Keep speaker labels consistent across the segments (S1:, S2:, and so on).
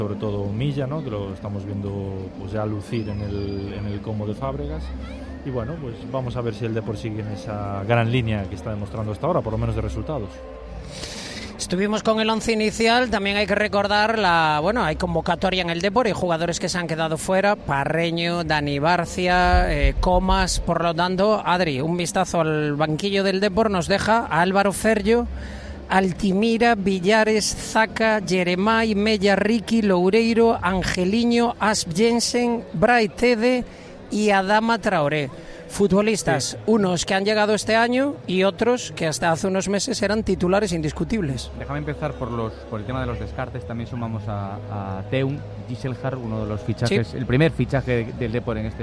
S1: sobre todo Milla, ¿no? Que lo estamos viendo pues ya lucir en el Como de Fábregas. Y bueno, pues vamos a ver si el Depor sigue en esa gran línea que está demostrando hasta ahora, por lo menos de resultados.
S2: Estuvimos con el once inicial, también hay que recordar hay convocatoria en el Depor y jugadores que se han quedado fuera, Parreño, Dani Barcia, Comas, por lo tanto, Adri, un vistazo al banquillo del Depor nos deja a Álvaro Ferllo, Altimira, Villares, Zaca, Jeremai, Mella, Ricky, Loureiro, Angeliño, Asp Jensen, Brai Tede y Adama Traoré. Futbolistas, sí. Unos que han llegado este año y otros que hasta hace unos meses eran titulares indiscutibles.
S3: Déjame empezar por el tema de los descartes. También sumamos a Teun Gisselhard, uno de los fichajes, sí. El primer fichaje del Depor en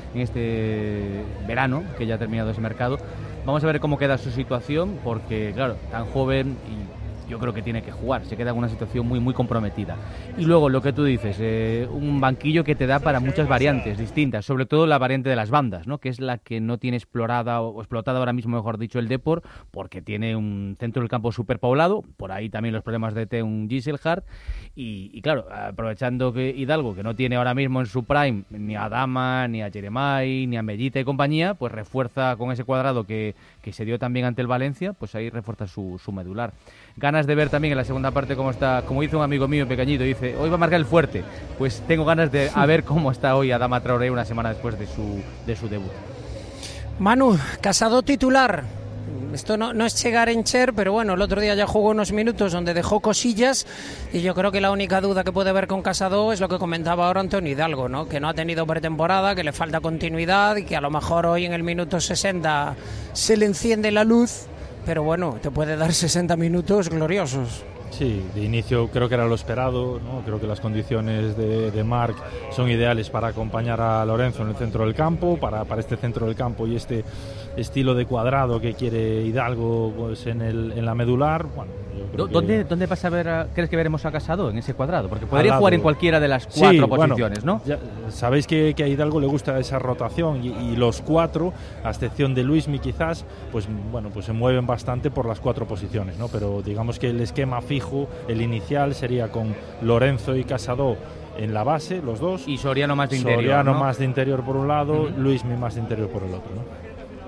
S3: este verano, que ya ha terminado ese mercado. Vamos a ver cómo queda su situación, porque claro, tan joven y yo creo que tiene que jugar, se queda en una situación muy muy comprometida. Y luego lo que tú dices, un banquillo que te da para muchas variantes distintas, sobre todo la variante de las bandas, ¿no? Que es la que no tiene explorada o explotada ahora mismo, mejor dicho, el Depor, porque tiene un centro del campo superpoblado, por ahí también los problemas de Teun Gisselhard, y claro, aprovechando que Hidalgo, que no tiene ahora mismo en su prime ni a Adama, ni a Jeremai, ni a Mellita y compañía, pues refuerza con ese cuadrado que se dio también ante el Valencia, pues ahí refuerza su medular. Ganas de ver también en la segunda parte cómo está, como dice un amigo mío pequeñito, dice, hoy va a marcar el fuerte. Pues tengo ganas de ver cómo está hoy Adama Traoré una semana después de su debut.
S2: Manu, Casado titular. Esto no es chegar en Cher, pero bueno, el otro día ya jugó unos minutos donde dejó cosillas y yo creo que la única duda que puede haber con Casado es lo que comentaba ahora Antonio Hidalgo, ¿no? Que no ha tenido pretemporada, que le falta continuidad y que a lo mejor hoy en el minuto 60 se le enciende la luz, pero bueno, te puede dar 60 minutos gloriosos.
S1: Sí, de inicio creo que era lo esperado, ¿no? Creo que las condiciones de Marc son ideales para acompañar a Lorenzo en el centro del campo, para este centro del campo y este estilo de cuadrado que quiere Hidalgo pues en la medular. Bueno,
S3: ¿Dónde vas a ver crees que veremos a Casado en ese cuadrado? Porque podría jugar en cualquiera de las cuatro posiciones, ¿no?
S1: Ya, sabéis que a Hidalgo le gusta esa rotación y los cuatro, a excepción de Luismi quizás, pues se mueven bastante por las cuatro posiciones, ¿no? Pero digamos que el esquema fijo, el inicial sería con Lorenzo y Casado en la base, los dos,
S3: y Soriano más de interior,
S1: Soriano
S3: ¿no?
S1: más de interior por un lado, Luismi más de interior por el otro, ¿no?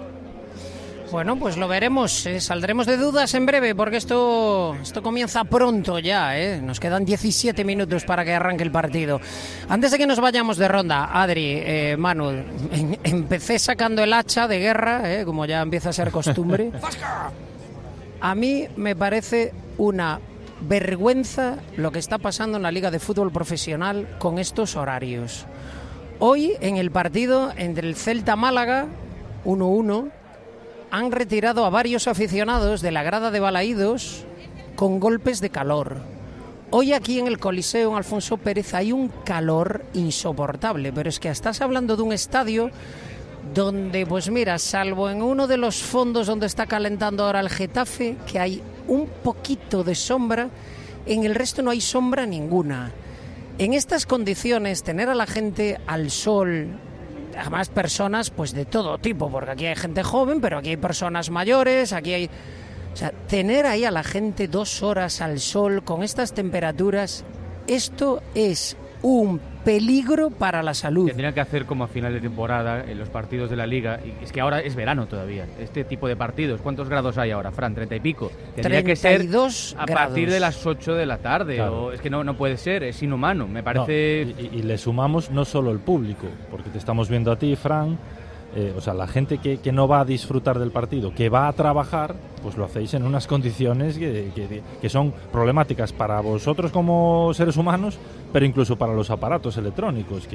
S2: Bueno, pues lo veremos, saldremos de dudas en breve porque esto comienza pronto ya, nos quedan 17 minutos para que arranque el partido. Antes de que nos vayamos de ronda, Adri, Manu, empecé sacando el hacha de guerra, como ya empieza a ser costumbre. A mí me parece una vergüenza lo que está pasando en la Liga de Fútbol Profesional con estos horarios. Hoy, en el partido entre el Celta-Málaga, 1-1, han retirado a varios aficionados de la grada de Balaídos con golpes de calor. Hoy aquí en el Coliseo, en Alfonso Pérez, hay un calor insoportable, pero es que estás hablando de un estadio donde, pues mira, salvo en uno de los fondos donde está calentando ahora el Getafe, que hay un poquito de sombra, en el resto no hay sombra ninguna. En estas condiciones, tener a la gente al sol, además personas pues de todo tipo, porque aquí hay gente joven, pero aquí hay personas mayores, aquí hay... O sea, tener ahí a la gente 2 horas al sol con estas temperaturas, esto es un peligro para la salud.
S3: Tendrían que hacer como a final de temporada en los partidos de la Liga, y es que ahora es verano todavía, este tipo de partidos. ¿Cuántos grados hay ahora, Fran? 30 y pico. Tendría
S2: 32
S3: que ser a
S2: grados.
S3: partir de las 8 de la tarde,
S1: claro.
S3: O es que no puede ser, es inhumano, me parece...
S1: No, y le sumamos no solo el público, porque te estamos viendo a ti, Fran, o sea, la gente que no va a disfrutar del partido, que va a trabajar, pues lo hacéis en unas condiciones que son problemáticas para vosotros como seres humanos, pero incluso para los aparatos electrónicos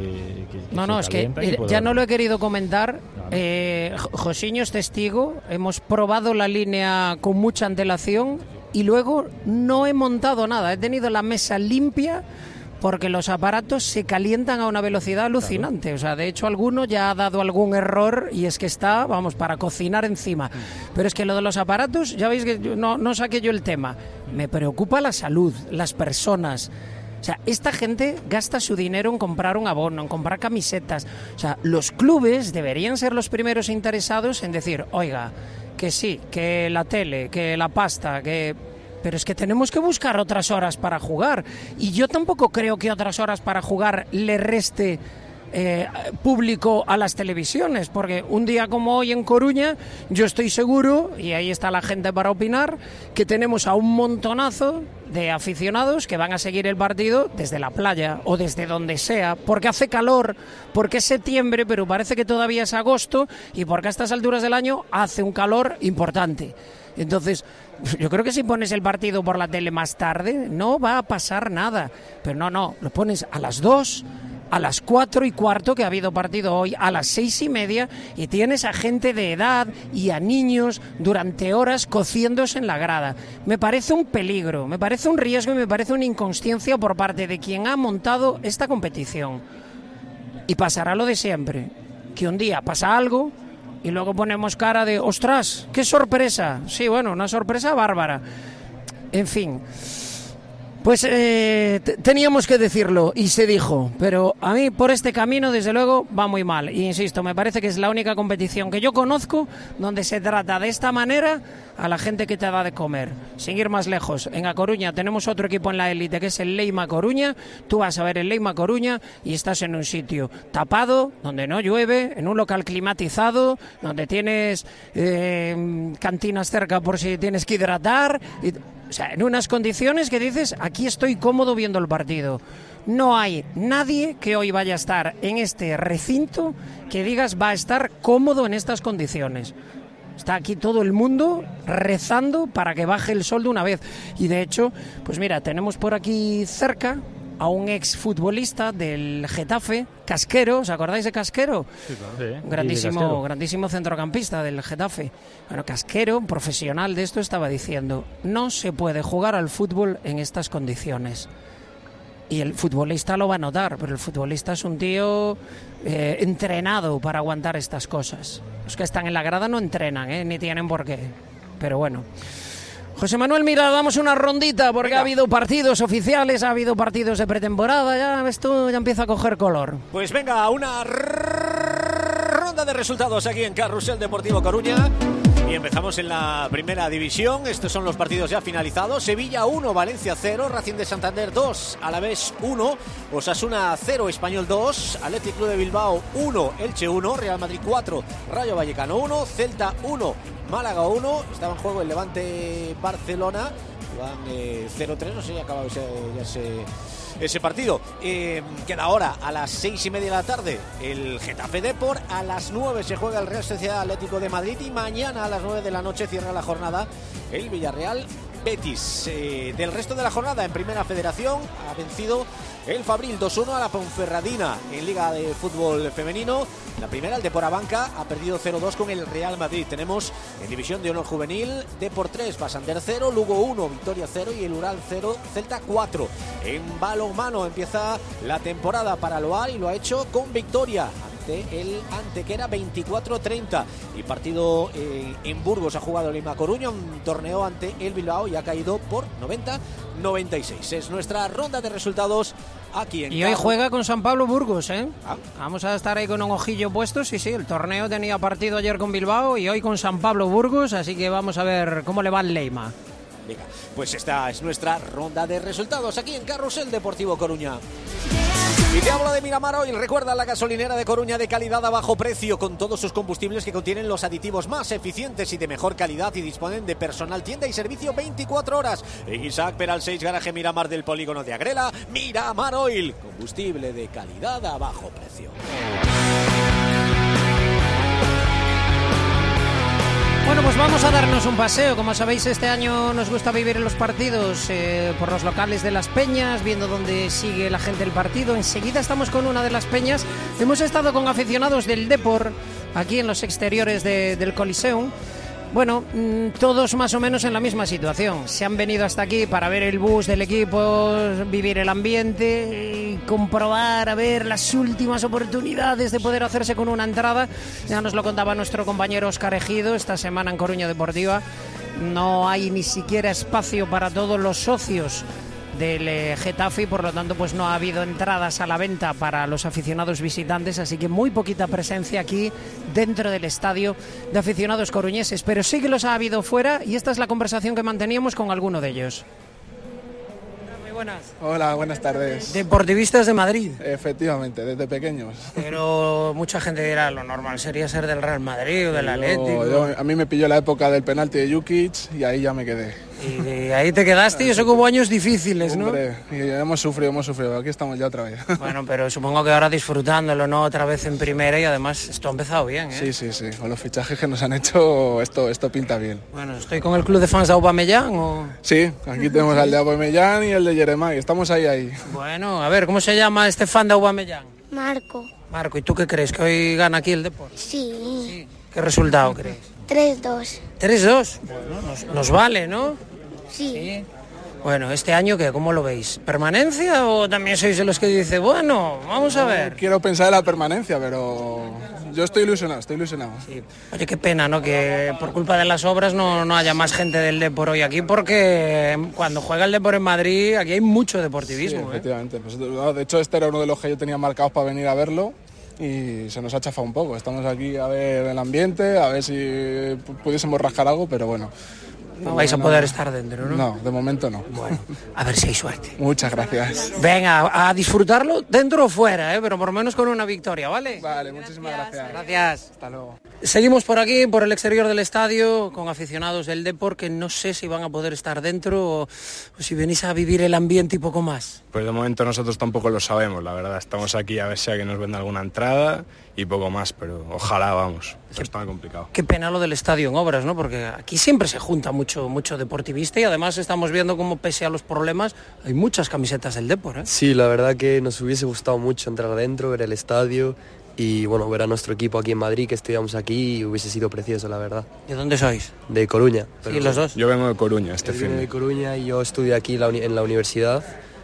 S2: es que ya no lo he querido comentar. Claro. Josiño es testigo, hemos probado la línea con mucha antelación y luego no he montado nada, he tenido la mesa limpia porque los aparatos se calientan a una velocidad alucinante. Claro. O sea, de hecho alguno ya ha dado algún error y es que está, para cocinar encima. Pero es que lo de los aparatos, ya veis que no saqué yo el tema. Me preocupa la salud, las personas. O sea, esta gente gasta su dinero en comprar un abono, en comprar camisetas. O sea, los clubes deberían ser los primeros interesados en decir, oiga, que sí, que la tele, que la pasta, que... pero es que tenemos que buscar otras horas para jugar. Y yo tampoco creo que otras horas para jugar le reste público a las televisiones, porque un día como hoy en Coruña, yo estoy seguro, y ahí está la gente para opinar, que tenemos a un montonazo de aficionados que van a seguir el partido desde la playa o desde donde sea, porque hace calor, porque es septiembre, pero parece que todavía es agosto, y porque a estas alturas del año hace un calor importante. Entonces, yo creo que si pones el partido por la tele más tarde, no va a pasar nada. Pero no, lo pones a las 2, a las 4:15, que ha habido partido hoy, a las 6:30, y tienes a gente de edad y a niños durante horas cociéndose en la grada. Me parece un peligro, me parece un riesgo y me parece una inconsciencia por parte de quien ha montado esta competición. Y pasará lo de siempre, que un día pasa algo y luego ponemos cara de ¡ostras! ¡Qué sorpresa! Sí, bueno, una sorpresa bárbara. En fin, pues teníamos que decirlo y se dijo, pero a mí por este camino desde luego va muy mal. Y insisto, me parece que es la única competición que yo conozco donde se trata de esta manera a la gente que te da de comer. Sin ir más lejos, en A Coruña tenemos otro equipo en la élite que es el Leima Coruña. Tú vas a ver el Leima Coruña y estás en un sitio tapado, donde no llueve, en un local climatizado, donde tienes cantinas cerca por si tienes que hidratar. O sea, en unas condiciones que dices, aquí estoy cómodo viendo el partido. No hay nadie que hoy vaya a estar en este recinto que digas va a estar cómodo en estas condiciones. Está aquí todo el mundo rezando para que baje el sol de una vez. Y de hecho, pues mira, tenemos por aquí cerca a un exfutbolista del Getafe, Casquero. ¿Os acordáis de Casquero?
S1: Sí, claro.
S2: Sí. Grandísimo centrocampista del Getafe. Bueno, Casquero, un profesional de esto, estaba diciendo, no se puede jugar al fútbol en estas condiciones. Y el futbolista lo va a notar, pero el futbolista es un tío entrenado para aguantar estas cosas. Los que están en la grada no entrenan, ni tienen por qué. Pero bueno. José Manuel, mira, damos una rondita porque ha habido partidos oficiales, ha habido partidos de pretemporada, ya esto ya empieza a coger color.
S4: Pues venga, una ronda de resultados aquí en Carrusel Deportivo Coruña. Y empezamos en la primera división. Estos son los partidos ya finalizados. Sevilla 1, Valencia 0, Racing de Santander 2, Alavés 1, Osasuna 0, Español 2, Athletic Club de Bilbao 1, Elche 1, Real Madrid 4, Rayo Vallecano 1, Celta 1, Málaga 1. Estaba en juego el Levante Barcelona. Van 0-3, no sé, ya ha acabado ese partido. Queda ahora a las 6:30 de la tarde el Getafe Depor. A las 9 se juega el Real Sociedad Atlético de Madrid. Y mañana a las 9 de la noche cierra la jornada el Villarreal Betis. Del resto de la jornada en Primera Federación ha vencido el Fabril 2-1 a la Ponferradina en Liga de Fútbol Femenino. La primera, el Depor Abanca, ha perdido 0-2 con el Real Madrid. Tenemos en División de Honor Juvenil, Depor 3, Basander 0, Lugo 1, Victoria 0 y el Ural 0, Celta 4. En balonmano empieza la temporada para Loar y lo ha hecho con victoria ante el Antequera 24-30. Y partido en Burgos ha jugado el Lima Coruña, un torneo ante el Bilbao y ha caído por 90-96. Es nuestra ronda de resultados aquí en
S2: Y hoy juega con San Pablo Burgos, ¿eh? Vamos a estar ahí con un ojillo puesto. Sí, el torneo tenía partido ayer con Bilbao y hoy con San Pablo Burgos, así que vamos a ver cómo le va el Leima.
S4: Venga, pues esta es nuestra ronda de resultados aquí en Carrusel Deportivo Coruña. Y te hablo de Miramar Oil. Recuerda, la gasolinera de Coruña de calidad a bajo precio, con todos sus combustibles que contienen los aditivos más eficientes y de mejor calidad, y disponen de personal, tienda y servicio 24 horas. En Isaac Peral 6, garaje Miramar del polígono de Agrela. Miramar Oil, combustible de calidad a bajo precio.
S2: Bueno, pues vamos a darnos un paseo. Como sabéis, este año nos gusta vivir en los partidos por los locales de las peñas, viendo dónde sigue la gente el partido. Enseguida estamos con una de las peñas. Hemos estado con aficionados del Depor aquí en los exteriores del Coliseum. Bueno, todos más o menos en la misma situación. Se han venido hasta aquí para ver el bus del equipo, vivir el ambiente y comprobar, a ver las últimas oportunidades de poder hacerse con una entrada. Ya nos lo contaba nuestro compañero Óscar Ejido esta semana en Coruña Deportiva. No hay ni siquiera espacio para todos los socios del Getafe y por lo tanto pues no ha habido entradas a la venta para los aficionados visitantes, así que muy poquita presencia aquí dentro del estadio de aficionados coruñeses, pero sí que los ha habido fuera y esta es la conversación que manteníamos con alguno de ellos. Muy buenas.
S5: Hola, buenas tardes.
S2: Deportivistas de Madrid.
S5: Efectivamente, desde pequeños.
S2: Pero mucha gente dirá, lo normal sería ser del Real Madrid o del Atlético.
S5: A mí me pilló la época del penalti de Jukic y ahí ya me quedé.
S2: Y de ahí te quedaste y eso que hubo años difíciles, ¿no?
S5: Hombre, y hemos sufrido, aquí estamos ya otra vez.
S2: Bueno, pero supongo que ahora disfrutándolo, ¿no? Otra vez en primera y además esto ha empezado bien, ¿eh?
S5: Sí, con los fichajes que nos han hecho esto pinta bien.
S2: Bueno, ¿estoy con el club de fans de Aubameyang o...?
S5: Sí, aquí tenemos al de Aubameyang y el de Jeremai, estamos ahí.
S2: Bueno, a ver, ¿cómo se llama este fan de Aubameyang?
S6: Marco,
S2: ¿y tú qué crees? ¿Que hoy gana aquí el Depor?
S6: sí.
S2: ¿Qué resultado crees?
S6: 3-2.
S2: 3-2. Bueno, nos vale, ¿no?
S6: Sí.
S2: Bueno, ¿este año qué? ¿Cómo lo veis? ¿Permanencia o también sois de los que dice, bueno, vamos a ver?
S5: Quiero pensar en la permanencia, pero yo estoy ilusionado.
S2: Sí. Oye, qué pena, ¿no? Que por culpa de las obras no haya más gente del Depor hoy aquí, porque cuando juega el Depor en Madrid, aquí hay mucho deportivismo.
S5: Sí, efectivamente. Pues, de hecho, este era uno de los que yo tenía marcados para venir a verlo. Y se nos ha chafado un poco. Estamos aquí a ver el ambiente, a ver si pudiésemos rascar algo, pero bueno.
S2: No vais a poder estar dentro, ¿no?
S5: No, de momento no.
S2: Bueno, a ver si hay suerte.
S5: Muchas gracias.
S2: Venga, a disfrutarlo dentro o fuera, pero por lo menos con una victoria, ¿vale?
S5: Vale, muchísimas gracias.
S2: Gracias.
S5: Hasta luego.
S2: Seguimos por aquí, por el exterior del estadio, con aficionados del Depor que no sé si van a poder estar dentro o si venís a vivir el ambiente y poco más.
S7: Pues de momento nosotros tampoco lo sabemos, la verdad. Estamos aquí a ver si alguien nos vende alguna entrada y poco más, pero ojalá, vamos. Esto está complicado.
S2: Qué pena lo del estadio en obras, ¿no? Porque aquí siempre se junta mucho deportivista y además estamos viendo cómo pese a los problemas hay muchas camisetas del Depor, ¿eh?
S8: Sí, la verdad que nos hubiese gustado mucho entrar adentro, ver el estadio y bueno, ver a nuestro equipo aquí en Madrid, que estudiamos aquí y hubiese sido precioso, la verdad.
S2: ¿De dónde sois?
S8: De Coruña.
S2: ¿Y los dos?
S7: Yo vengo de Coruña
S8: Yo vengo de Coruña y yo estudio aquí en la universidad,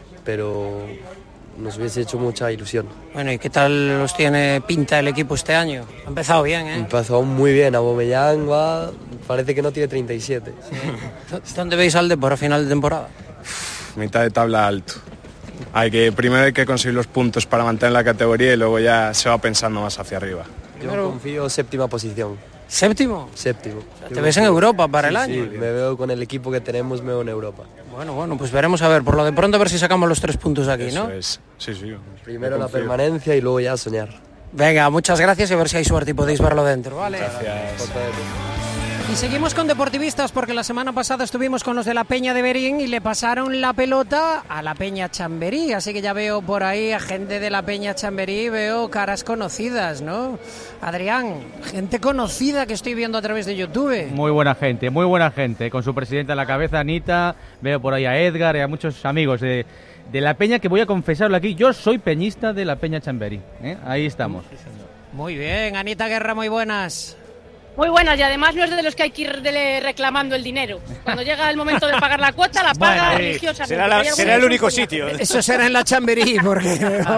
S8: pero nos hubiese hecho mucha ilusión.
S2: Bueno, ¿y qué tal os tiene pinta el equipo este año? Ha empezado bien, ¿eh?
S8: Empezó muy bien, Aubameyang va, parece que no tiene 37.
S2: Sí. ¿Dónde veis al Depor a final de temporada?
S7: Mitad de tabla alto. Primero hay que conseguir los puntos para mantener la categoría y luego ya se va pensando más hacia arriba.
S8: Yo confío séptima posición.
S2: ¿Séptimo?
S8: Séptimo.
S2: ¿Te ves en Europa para el año?
S8: Sí, me veo con el equipo que tenemos, me veo en Europa.
S2: Bueno, pues veremos a ver, por lo de pronto a ver si sacamos los 3 puntos aquí, ¿no?
S7: Eso es, sí.
S8: Primero la permanencia y luego ya soñar.
S2: Venga, muchas gracias y a ver si hay suerte y podéis verlo dentro, ¿vale?
S7: Gracias.
S2: Y seguimos con deportivistas porque la semana pasada estuvimos con los de la Peña de Berín y le pasaron la pelota a la Peña Chamberí, así que ya veo por ahí a gente de la Peña Chamberí, veo caras conocidas, ¿no? Adrián, gente conocida que estoy viendo a través de YouTube.
S3: Muy buena gente, con su presidenta a la cabeza, Anita, veo por ahí a Edgar y a muchos amigos de la Peña, que voy a confesarlo aquí, yo soy peñista de la Peña Chamberí, ¿eh? Ahí estamos.
S2: Muy bien, Anita Guerra, muy buenas.
S9: Muy buenas, y además no es de los que hay que ir reclamando el dinero. Cuando llega el momento de pagar la cuota, la paga religiosamente.
S4: Será el único sitio.
S2: Eso será en la Chamberí, porque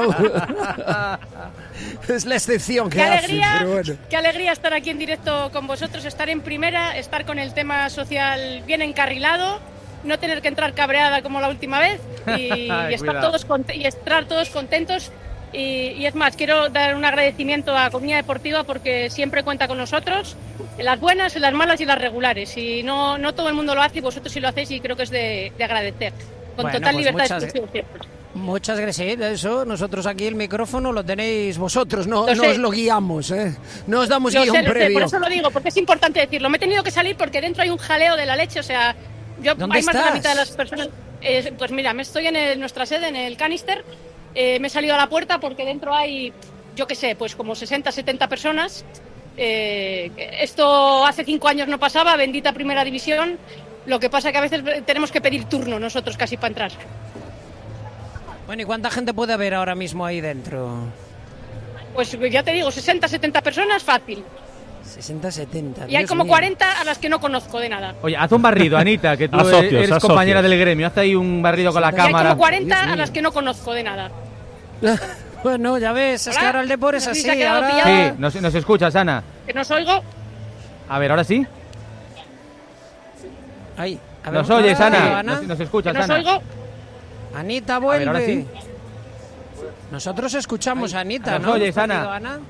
S2: es la excepción que hace. Pero bueno.
S9: Qué alegría estar aquí en directo con vosotros, estar en primera, estar con el tema social bien encarrilado, no tener que entrar cabreada como la última vez y estar todos contentos. Y es más, quiero dar un agradecimiento a Comunidad Deportiva porque siempre cuenta con nosotros, en las buenas, en las malas y en las regulares. Y no todo el mundo lo hace y vosotros sí lo hacéis y creo que es de agradecer. Con total libertad de expresión siempre.
S2: Muchas gracias. Eso, nosotros aquí el micrófono lo tenéis vosotros, no os lo guiamos, ¿eh? No os damos guión previo.
S9: Por eso lo digo, porque es importante decirlo. Me he tenido que salir porque dentro hay un jaleo de la leche, o sea, hay más de la mitad de las personas. Pues mira, me estoy en nuestra sede, en el Canister. Me he salido a la puerta porque dentro hay, yo qué sé, pues como 60, 70 personas. Esto hace 5 años no pasaba, bendita primera división. Lo que pasa es que a veces tenemos que pedir turno nosotros casi para entrar.
S2: Bueno, ¿y cuánta gente puede haber ahora mismo ahí dentro?
S9: Pues ya te digo, 60, 70 personas, fácil.
S2: 60, 70.
S9: Y hay como 40 a las que no conozco de nada.
S3: Oye, haz un barrido, Anita, que tú eres compañera del gremio. Haz ahí un barrido con la cámara.
S9: Y hay como 40 a las que no conozco de nada.
S2: Bueno, ya ves, es que ahora el Depor es así. Ahora...
S3: Sí, nos escuchas, Ana.
S9: ¿Que nos oigo?
S3: A ver, ¿ahora sí?
S2: Ahí. A ver,
S3: ¿Nos oyes, Ana? ¿Nos escuchas,
S9: ¿Que nos
S3: Ana?
S9: oigo?
S2: Anita vuelve.
S3: A ver, ahora sí.
S2: Nosotros escuchamos a Anita, ¿no?
S3: Oye, Ana.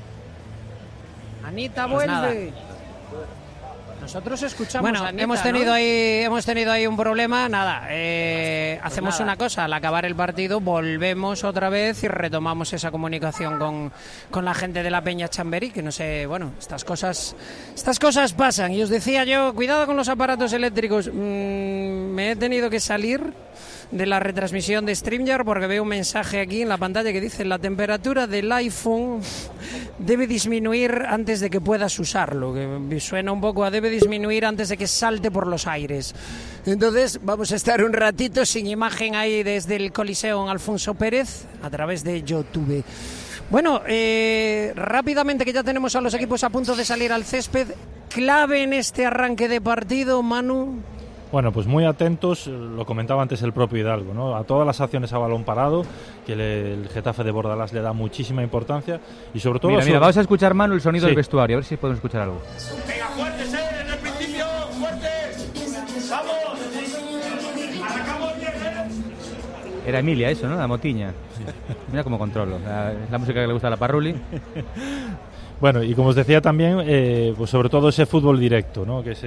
S2: Anita vuelve. Nosotros escuchamos a Anita, hemos tenido ahí un problema. Hacemos una cosa, al acabar el partido volvemos otra vez y retomamos esa comunicación con la gente de la Peña Chamberí, que no sé, bueno, estas cosas pasan. Y os decía yo, cuidado con los aparatos eléctricos. Me he tenido que salir de la retransmisión de StreamYard porque veo un mensaje aquí en la pantalla que dice: la temperatura del iPhone debe disminuir antes de que puedas usarlo, que suena un poco a debe disminuir antes de que salte por los aires. Entonces vamos a estar un ratito sin imagen ahí desde el Coliseo Alfonso Pérez a través de YouTube. Bueno, rápidamente, que ya tenemos a los equipos a punto de salir al césped. Clave en este arranque de partido, Manu.
S1: Bueno, pues muy atentos, lo comentaba antes el propio Hidalgo, ¿no? A todas las acciones a balón parado, que el Getafe de Bordalás le da muchísima importancia y sobre todo...
S3: Mira, vamos a escuchar, Manu, el sonido del vestuario, a ver si podemos escuchar algo.
S10: Venga, fuertes, en el principio, fuertes, vamos, arrancamos bien,
S3: Era Emilia eso, ¿no? La motiña. Sí. Mira cómo controlo, la música que le gusta a la Parruli.
S1: Bueno, y como os decía también, pues sobre todo ese fútbol directo, ¿no? Que es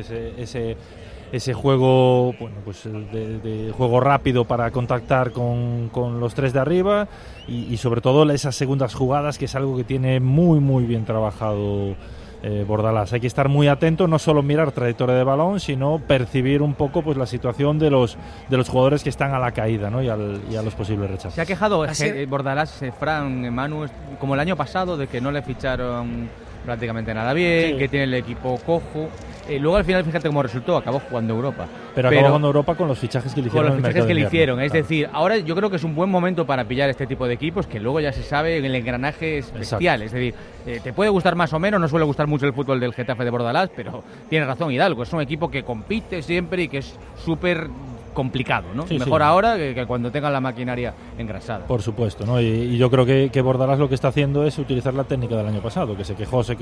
S1: ese juego, bueno, pues de juego rápido para contactar con los tres de arriba y sobre todo esas segundas jugadas, que es algo que tiene muy muy bien trabajado Bordalás. Hay que estar muy atento, no solo mirar trayectoria de balón, sino percibir un poco pues la situación de los jugadores que están a la caída, ¿no? y a los posibles rechazos.
S3: Se ha quejado Bordalás, Fran, Manu, como el año pasado, de que no le ficharon prácticamente nada bien, sí, que tiene el equipo cojo. Luego al final, fíjate cómo resultó, acabó jugando Europa.
S1: Pero acabó jugando Europa con los fichajes que le hicieron.
S3: Con los fichajes que le hicieron, es decir, ahora yo creo que es un buen momento para pillar este tipo de equipos, que luego ya se sabe, el engranaje es bestial. Exacto. Es decir, te puede gustar más o menos, no suele gustar mucho el fútbol del Getafe de Bordalás, pero tiene razón Hidalgo, es un equipo que compite siempre y que es súper complicado, ¿no? Sí, mejor ahora que cuando tenga la maquinaria engrasada.
S1: Por supuesto, ¿no? Y yo creo que Bordalás lo que está haciendo es utilizar la técnica del año pasado, que se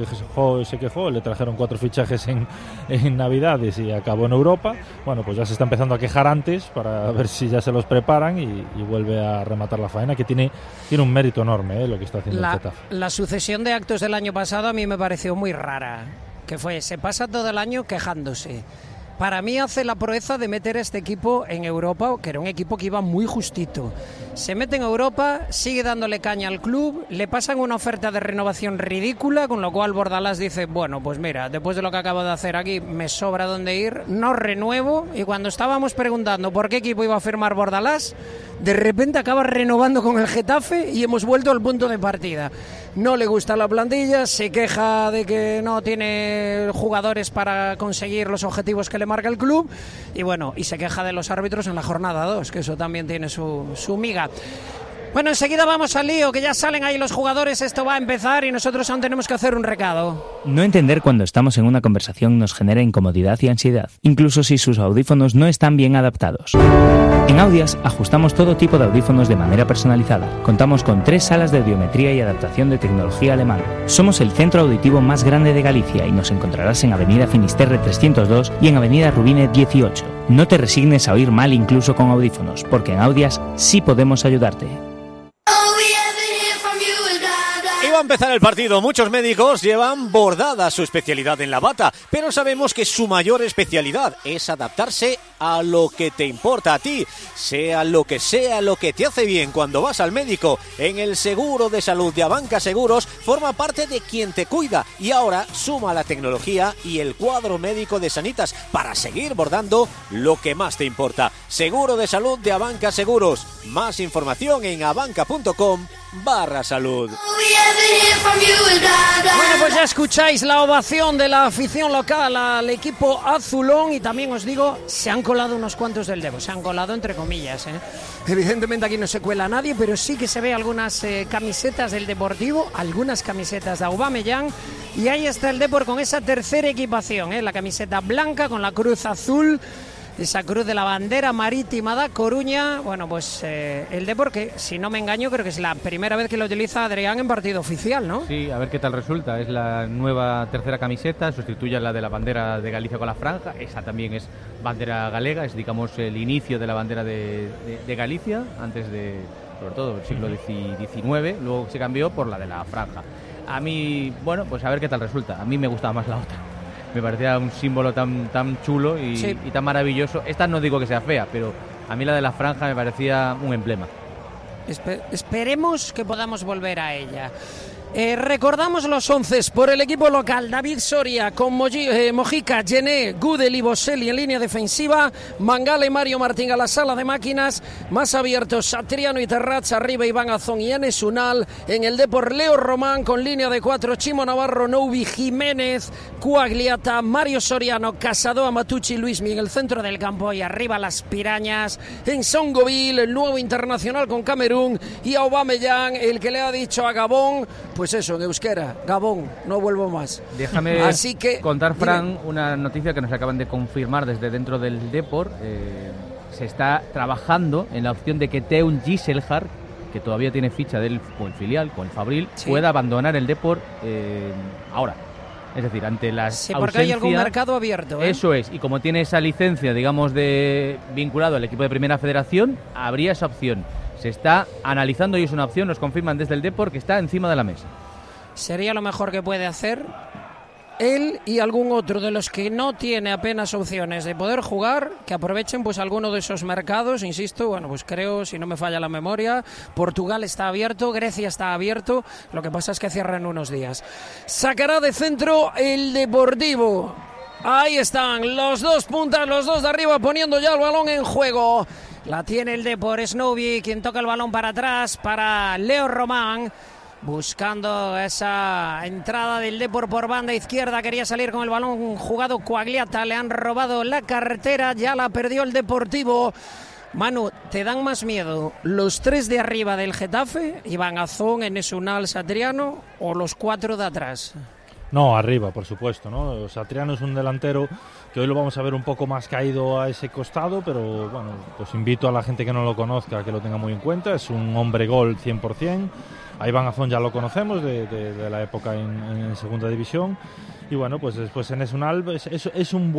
S1: quejó, le trajeron 4 fichajes en Navidades y acabó en Europa. Bueno, pues ya se está empezando a quejar antes para ver si ya se los preparan y vuelve a rematar la faena, que tiene un mérito enorme, lo que está haciendo el Getafe.
S2: La sucesión de actos del año pasado a mí me pareció muy rara, que se pasa todo el año quejándose. Para mí hace la proeza de meter a este equipo en Europa, que era un equipo que iba muy justito. Se mete en Europa, sigue dándole caña al club, le pasan una oferta de renovación ridícula, con lo cual Bordalás dice, bueno, pues mira, después de lo que acabo de hacer aquí, me sobra dónde ir, no renuevo. Y cuando estábamos preguntando por qué equipo iba a firmar Bordalás, de repente acaba renovando con el Getafe y hemos vuelto al punto de partida. No le gusta la plantilla, se queja de que no tiene jugadores para conseguir los objetivos que le marca el club y bueno, y se queja de los árbitros en la jornada 2, que eso también tiene su miga. Bueno, enseguida vamos al lío, que ya salen ahí los jugadores, esto va a empezar y nosotros aún tenemos que hacer un recado.
S11: No entender cuando estamos en una conversación nos genera incomodidad y ansiedad, incluso si sus audífonos no están bien adaptados. En Audias ajustamos todo tipo de audífonos de manera personalizada. Contamos con 3 salas de audiometría y adaptación de tecnología alemana. Somos el centro auditivo más grande de Galicia y nos encontrarás en Avenida Finisterre 302 y en Avenida Rubine 18. No te resignes a oír mal incluso con audífonos, porque en Audias sí podemos ayudarte.
S4: Va a empezar el partido. Muchos médicos llevan bordada su especialidad en la bata, pero sabemos que su mayor especialidad es adaptarse a lo que te importa a ti, sea lo que te hace bien cuando vas al médico. En el seguro de salud de Abanca Seguros forma parte de quien te cuida y ahora suma la tecnología y el cuadro médico de Sanitas para seguir bordando lo que más te importa. Seguro de salud de Abanca Seguros. Más información en abanca.com/salud.
S2: Bueno, pues ya escucháis la ovación de la afición local al equipo azulón y también os digo, se han colado unos cuantos del Debo, se han colado entre comillas, ¿eh? Evidentemente aquí no se cuela nadie, pero sí que se ve algunas camisetas del Deportivo, algunas camisetas de Aubameyang y ahí está el Depor con esa tercera equipación, la camiseta blanca con la cruz azul. esa cruz de la bandera marítima da Coruña. Bueno, pues el Depor, que si no me engaño, creo que es la primera vez que lo utiliza Adrián en partido oficial, ¿no?
S3: Sí, a ver qué tal resulta. Es la nueva tercera camiseta, sustituye a la de la bandera de Galicia con la franja. Esa también es bandera galega, es digamos el inicio de la bandera de Galicia, antes de, sobre todo, el siglo XIX. Luego se cambió por la de la franja. A mí, bueno, pues a ver qué tal resulta. A mí me gustaba más la otra. Me parecía un símbolo tan chulo y tan maravilloso. Esta no digo que sea fea, pero a mí la de la franja me parecía un emblema.
S2: Esperemos que podamos volver a ella. Recordamos los 11 por el equipo local: David Soria con Mojica, Gené, Gudel y Boselli en línea defensiva, Mangala y Mario Martín a la sala de máquinas, más abiertos Satriano y Terrats, arriba Iván Azón y Enes Unal, en el Depor Leo Román con línea de 4, Chimo Navarro, Noubi, Jiménez, Cuagliata, Mario Soriano, Casadoa, Matucci, Luismi en el centro del campo, y arriba las pirañas en Songoville, el nuevo internacional con Camerún, y Aubameyang, el que le ha dicho a Gabón, pues eso, en euskera, Gabón, no vuelvo más.
S3: Déjame contar, Fran, una noticia que nos acaban de confirmar desde dentro del Depor. Se está trabajando en la opción de que Teun Giselhard, que todavía tiene ficha del filial, con el Fabril, pueda abandonar el Depor ahora. Es decir, ante las
S2: porque hay algún mercado abierto.
S3: Eso es, y como tiene esa licencia, digamos, vinculado al equipo de Primera Federación, habría esa opción. Se está analizando y es una opción, nos confirman desde el Depor, que está encima de la mesa.
S2: Sería lo mejor que puede hacer él y algún otro de los que no tiene apenas opciones de poder jugar, que aprovechen pues alguno de esos mercados. Insisto, bueno, pues creo, si no me falla la memoria, Portugal está abierto, Grecia está abierto, lo que pasa es que cierran unos días. Sacará de centro el Deportivo. Ahí están los dos puntas, los dos de arriba, poniendo ya el balón en juego. La tiene el Depor, Snowby, quien toca el balón para atrás para Leo Román, buscando esa entrada del Depor por banda izquierda. Quería salir con el balón jugado Cuagliata, le han robado la cartera, ya la perdió el Deportivo. Manu, ¿te dan más miedo los 3 de arriba del Getafe, Iván Azón, Enes Unal, Satriano, o los 4 de atrás?
S1: No, arriba, por supuesto, ¿no? Satriano es un delantero que hoy lo vamos a ver un poco más caído a ese costado, pero bueno, pues invito a la gente que no lo conozca a que lo tenga muy en cuenta. Es un hombre gol 100%. A Iván Azón ya lo conocemos de la época en segunda división. Y bueno, pues después Enes Unal es un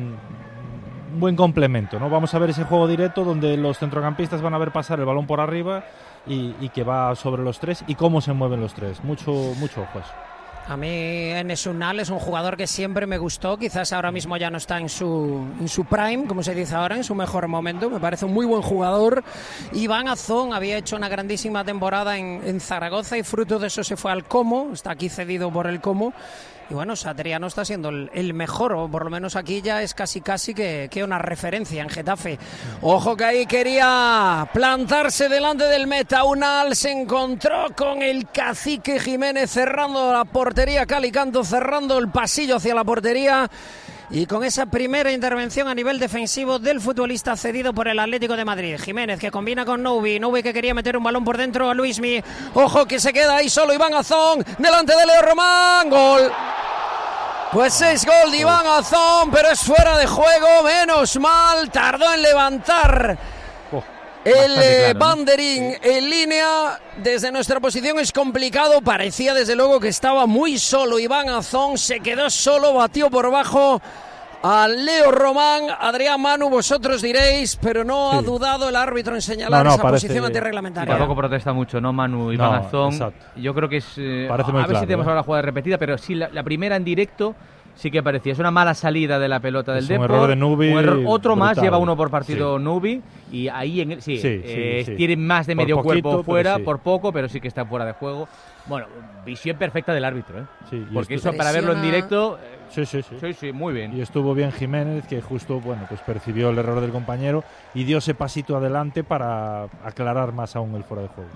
S1: buen complemento, ¿no? Vamos a ver ese juego directo donde los centrocampistas van a ver pasar el balón por arriba y que va sobre los 3 y cómo se mueven los 3. Mucho ojo eso.
S2: A mí Enes Unal es un jugador que siempre me gustó, quizás ahora mismo ya no está en su prime, como se dice ahora, en su mejor momento. Me parece un muy buen jugador. Iván Azón había hecho una grandísima temporada en Zaragoza y fruto de eso se fue al Como, está aquí cedido por el Como. Y bueno, Satriano está siendo el mejor, o por lo menos aquí ya es casi que una referencia en Getafe. Ojo que ahí quería plantarse delante del meta. Unal se encontró con el Cacique Jiménez cerrando la portería, Calicanto cerrando el pasillo hacia la portería. Y con esa primera intervención a nivel defensivo del futbolista cedido por el Atlético de Madrid. Jiménez, que combina con Noubi que quería meter un balón por dentro a Luismi. Ojo que se queda ahí solo Iván Azón, delante de Leo Román. Gol. Pues es gol de Iván Azón, pero es fuera de juego. Menos mal, tardó en levantar el banderín en línea. Desde nuestra posición es complicado. Parecía desde luego que estaba muy solo Iván Azón. Se quedó solo, batió por bajo a Leo Román. Adrián, Manu, vosotros diréis, pero no ha dudado el árbitro en señalar esa posición antirreglamentaria.
S3: Tampoco protesta mucho, ¿no, Manu? Iván Azón. Exacto. Yo creo que es... a ver si tenemos ahora la jugada repetida, pero sí, la primera en directo sí que parecía. Es una mala salida de la pelota del Depor.
S1: Un error de Nubi.
S3: Otro brutal. Más, lleva uno por partido Nubi. Y ahí tiene más de medio poquito, cuerpo fuera, por poco, pero sí que está fuera de juego. Bueno, visión perfecta del árbitro, ¿eh? Sí, porque eso para verlo en directo... Sí, muy bien.
S1: Y estuvo bien Jiménez, que justo, bueno, pues percibió el error del compañero y dio ese pasito adelante para aclarar más aún el fuera de juego.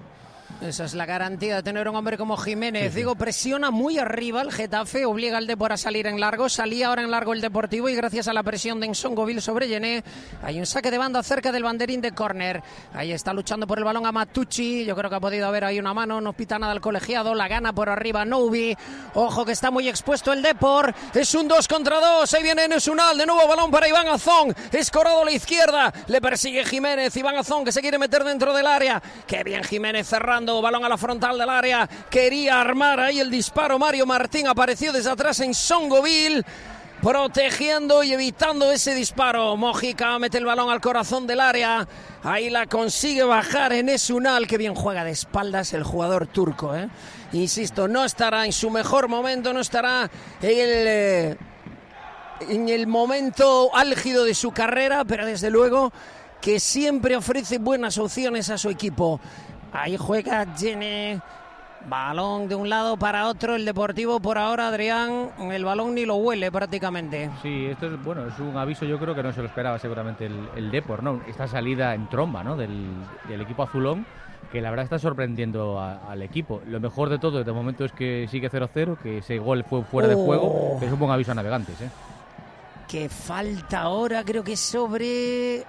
S2: Esa es la garantía de tener un hombre como Jiménez. Digo, presiona muy arriba el Getafe, obliga al Depor a salir en largo. Salía ahora en largo el Deportivo y gracias a la presión de Nsongoville sobre Yené, hay un saque de banda cerca del banderín de córner. Ahí está luchando por el balón Amatucci. Yo creo que ha podido haber ahí una mano, no pita nada el colegiado. La gana por arriba Noubi. Ojo que está muy expuesto el Depor. Es un 2 contra 2. Ahí viene Enes Unal. De nuevo balón para Iván Azón. Escorado a la izquierda. Le persigue Jiménez. Iván Azón que se quiere meter dentro del área. Qué bien Jiménez cerrando. Balón a la frontal del área. Quería armar ahí el disparo. Mario Martín apareció desde atrás en Nsongoville, protegiendo y evitando ese disparo. Mojica mete el balón al corazón del área. Ahí la consigue bajar Enes Unal. Que bien juega de espaldas el jugador turco, ¿eh? Insisto, no estará en su mejor momento, no estará en el momento álgido de su carrera, pero desde luego que siempre ofrece buenas opciones a su equipo. Ahí juega Yené, balón de un lado para otro, el Deportivo por ahora, Adrián, el balón ni lo huele prácticamente.
S3: Sí, esto es, bueno, es un aviso, yo creo que no se lo esperaba seguramente el Depor, ¿no? Esta salida en tromba, ¿no? del equipo azulón, que la verdad está sorprendiendo al equipo. Lo mejor de todo de momento es que sigue 0-0, que ese gol fue fuera de juego, que es un buen aviso a Navegantes, ¿eh?
S2: Que falta ahora, creo que sobre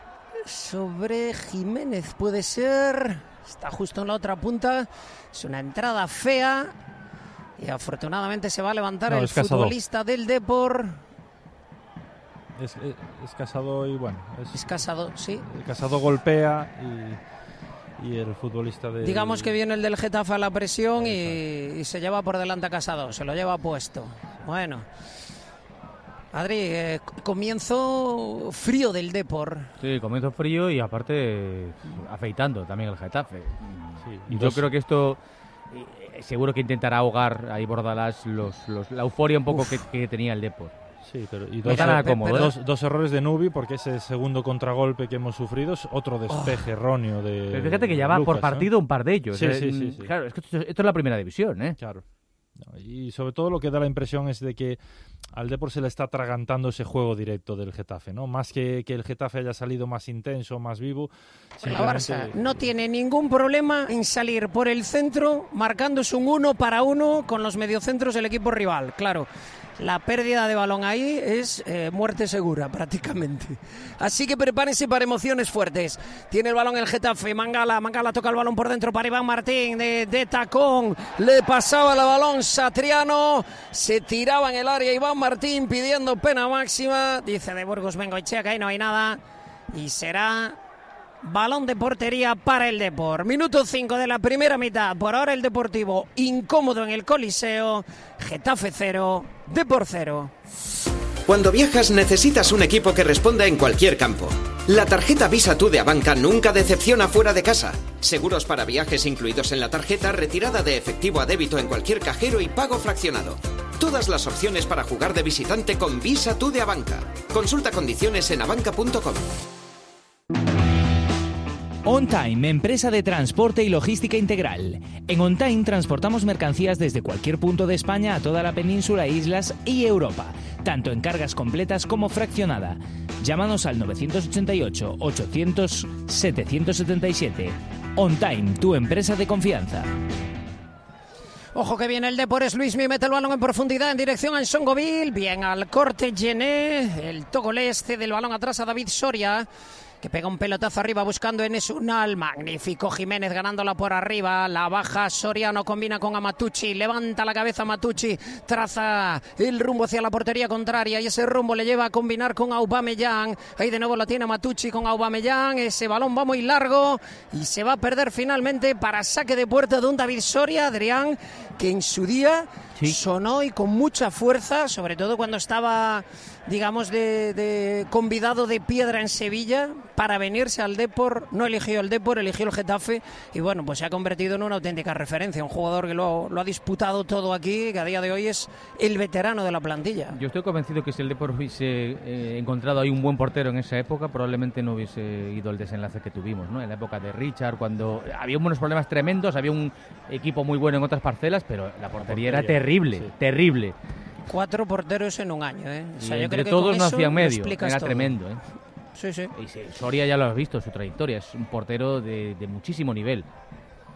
S2: Jiménez puede ser. Está justo en la otra punta. Es una entrada fea. Y afortunadamente se va a levantar el futbolista del Depor.
S1: Es Casado y bueno.
S2: Es Casado, sí.
S1: Casado golpea y el futbolista de...
S2: Digamos que viene el del Getafe a la presión y se lleva por delante a Casado. Se lo lleva puesto. Bueno. Adri, comienzo frío del Depor.
S3: Sí, comienzo frío y aparte afeitando también el Getafe. Sí, y yo creo que esto seguro que intentará ahogar ahí Bordalás la euforia un poco que tenía el Depor.
S1: Sí, pero y dos errores de Nubi, porque ese segundo contragolpe que hemos sufrido es otro despeje erróneo de...
S3: Pero fíjate que ya va por partido un par de ellos.
S1: Sí.
S3: Claro, es que esto es la primera división, ¿eh?
S1: Claro. Y sobre todo lo que da la impresión es de que al Depor se le está atragantando ese juego directo del Getafe, ¿no? Más que el Getafe haya salido más intenso, más vivo.
S2: La Barça no tiene ningún problema en salir por el centro marcándose un 1 para 1 con los mediocentros del equipo rival, claro. La pérdida de balón ahí es muerte segura prácticamente. Así que prepárense para emociones fuertes. Tiene el balón el Getafe. Mangala toca el balón por dentro para Iván Martín de tacón. Le pasaba el balón Satriano. Se tiraba en el área Iván Martín pidiendo pena máxima. Dice de Burgos Bengoechea que ahí no hay nada. Y será balón de portería para el Depor. Minuto 5 de la primera mitad. Por ahora el Deportivo incómodo en el Coliseo. Getafe 0, Depor 0.
S12: Cuando viajas necesitas un equipo que responda en cualquier campo. La tarjeta Visa Tu de Abanca nunca decepciona fuera de casa. Seguros para viajes incluidos en la tarjeta, retirada de efectivo a débito en cualquier cajero y pago fraccionado. Todas las opciones para jugar de visitante con Visa Tu de Abanca. Consulta condiciones en abanca.com.
S11: OnTime, empresa de transporte y logística integral. En OnTime transportamos mercancías desde cualquier punto de España a toda la península, islas y Europa, tanto en cargas completas como fraccionada. Llámanos al 988-800-777. OnTime, tu empresa de confianza.
S2: Ojo que viene el Depor, es Luismi, mete el balón en profundidad en dirección a Nsongoville. Bien al corte Yené, el togolés cede el balón atrás a David Soria, que pega un pelotazo arriba buscando Enes Unal. Magnífico Jiménez ganándola por arriba. La baja Soriano, combina con Amatucci. Levanta la cabeza Amatucci. Traza el rumbo hacia la portería contraria. Y ese rumbo le lleva a combinar con Aubameyang. Ahí de nuevo lo tiene Amatucci con Aubameyang. Ese balón va muy largo. Y se va a perder finalmente para saque de puerta de un David Soria, Adrián, que en su día sonó y con mucha fuerza, sobre todo cuando estaba, digamos, de convidado de piedra en Sevilla para venirse al Depor. No eligió el Depor, eligió el Getafe y bueno, pues se ha convertido en una auténtica referencia, un jugador que lo ha disputado todo aquí, que a día de hoy es el veterano de la plantilla.
S3: Yo estoy convencido que si el Depor hubiese encontrado ahí un buen portero en esa época, probablemente no hubiese ido el desenlace que tuvimos, ¿no? En la época de Richard, cuando había unos problemas tremendos, había un equipo muy bueno en otras parcelas, pero la portería era terrible, terrible.
S2: 4 porteros en un año, ¿eh? O sea,
S3: y
S2: yo
S3: entre
S2: creo que
S3: todos
S2: con
S3: no
S2: eso
S3: hacían medio,
S2: explicas
S3: era
S2: todo.
S3: tremendo, ¿eh?
S2: Sí, sí.
S3: Y Soria ya lo has visto, su trayectoria, es un portero de muchísimo nivel.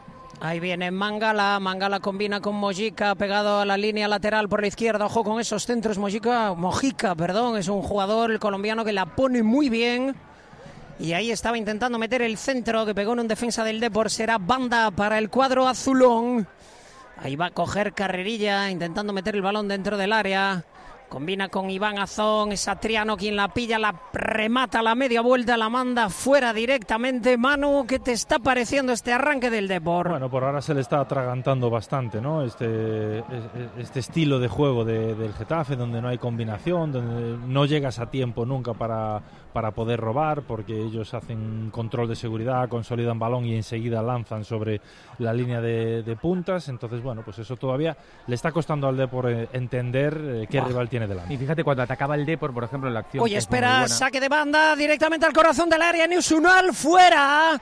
S2: Ahí viene Mangala combina con Mojica, pegado a la línea lateral por la izquierda. Ojo con esos centros, Mojica, es un jugador, el colombiano, que la pone muy bien. Y ahí estaba intentando meter el centro, que pegó en un defensa del Depor. Será banda para el cuadro azulón. Ahí va a coger Carrerilla, intentando meter el balón dentro del área. Combina con Iván Azón, es Satriano quien la pilla, la remata a la media vuelta, la manda fuera directamente. Manu, ¿qué te está pareciendo este arranque del Depor?
S1: Bueno, por ahora se le está atragantando bastante, ¿no? Este estilo de juego del Getafe, donde no hay combinación, donde no llegas a tiempo nunca para poder robar, porque ellos hacen control de seguridad, consolidan balón y enseguida lanzan sobre la línea de puntas. Entonces, bueno, pues eso todavía le está costando al Depor entender qué rival tiene delante.
S3: Y fíjate, cuando atacaba el Depor, por ejemplo, en la acción...
S2: Oye, espera, saque de banda directamente al corazón del área, Neus Unal fuera.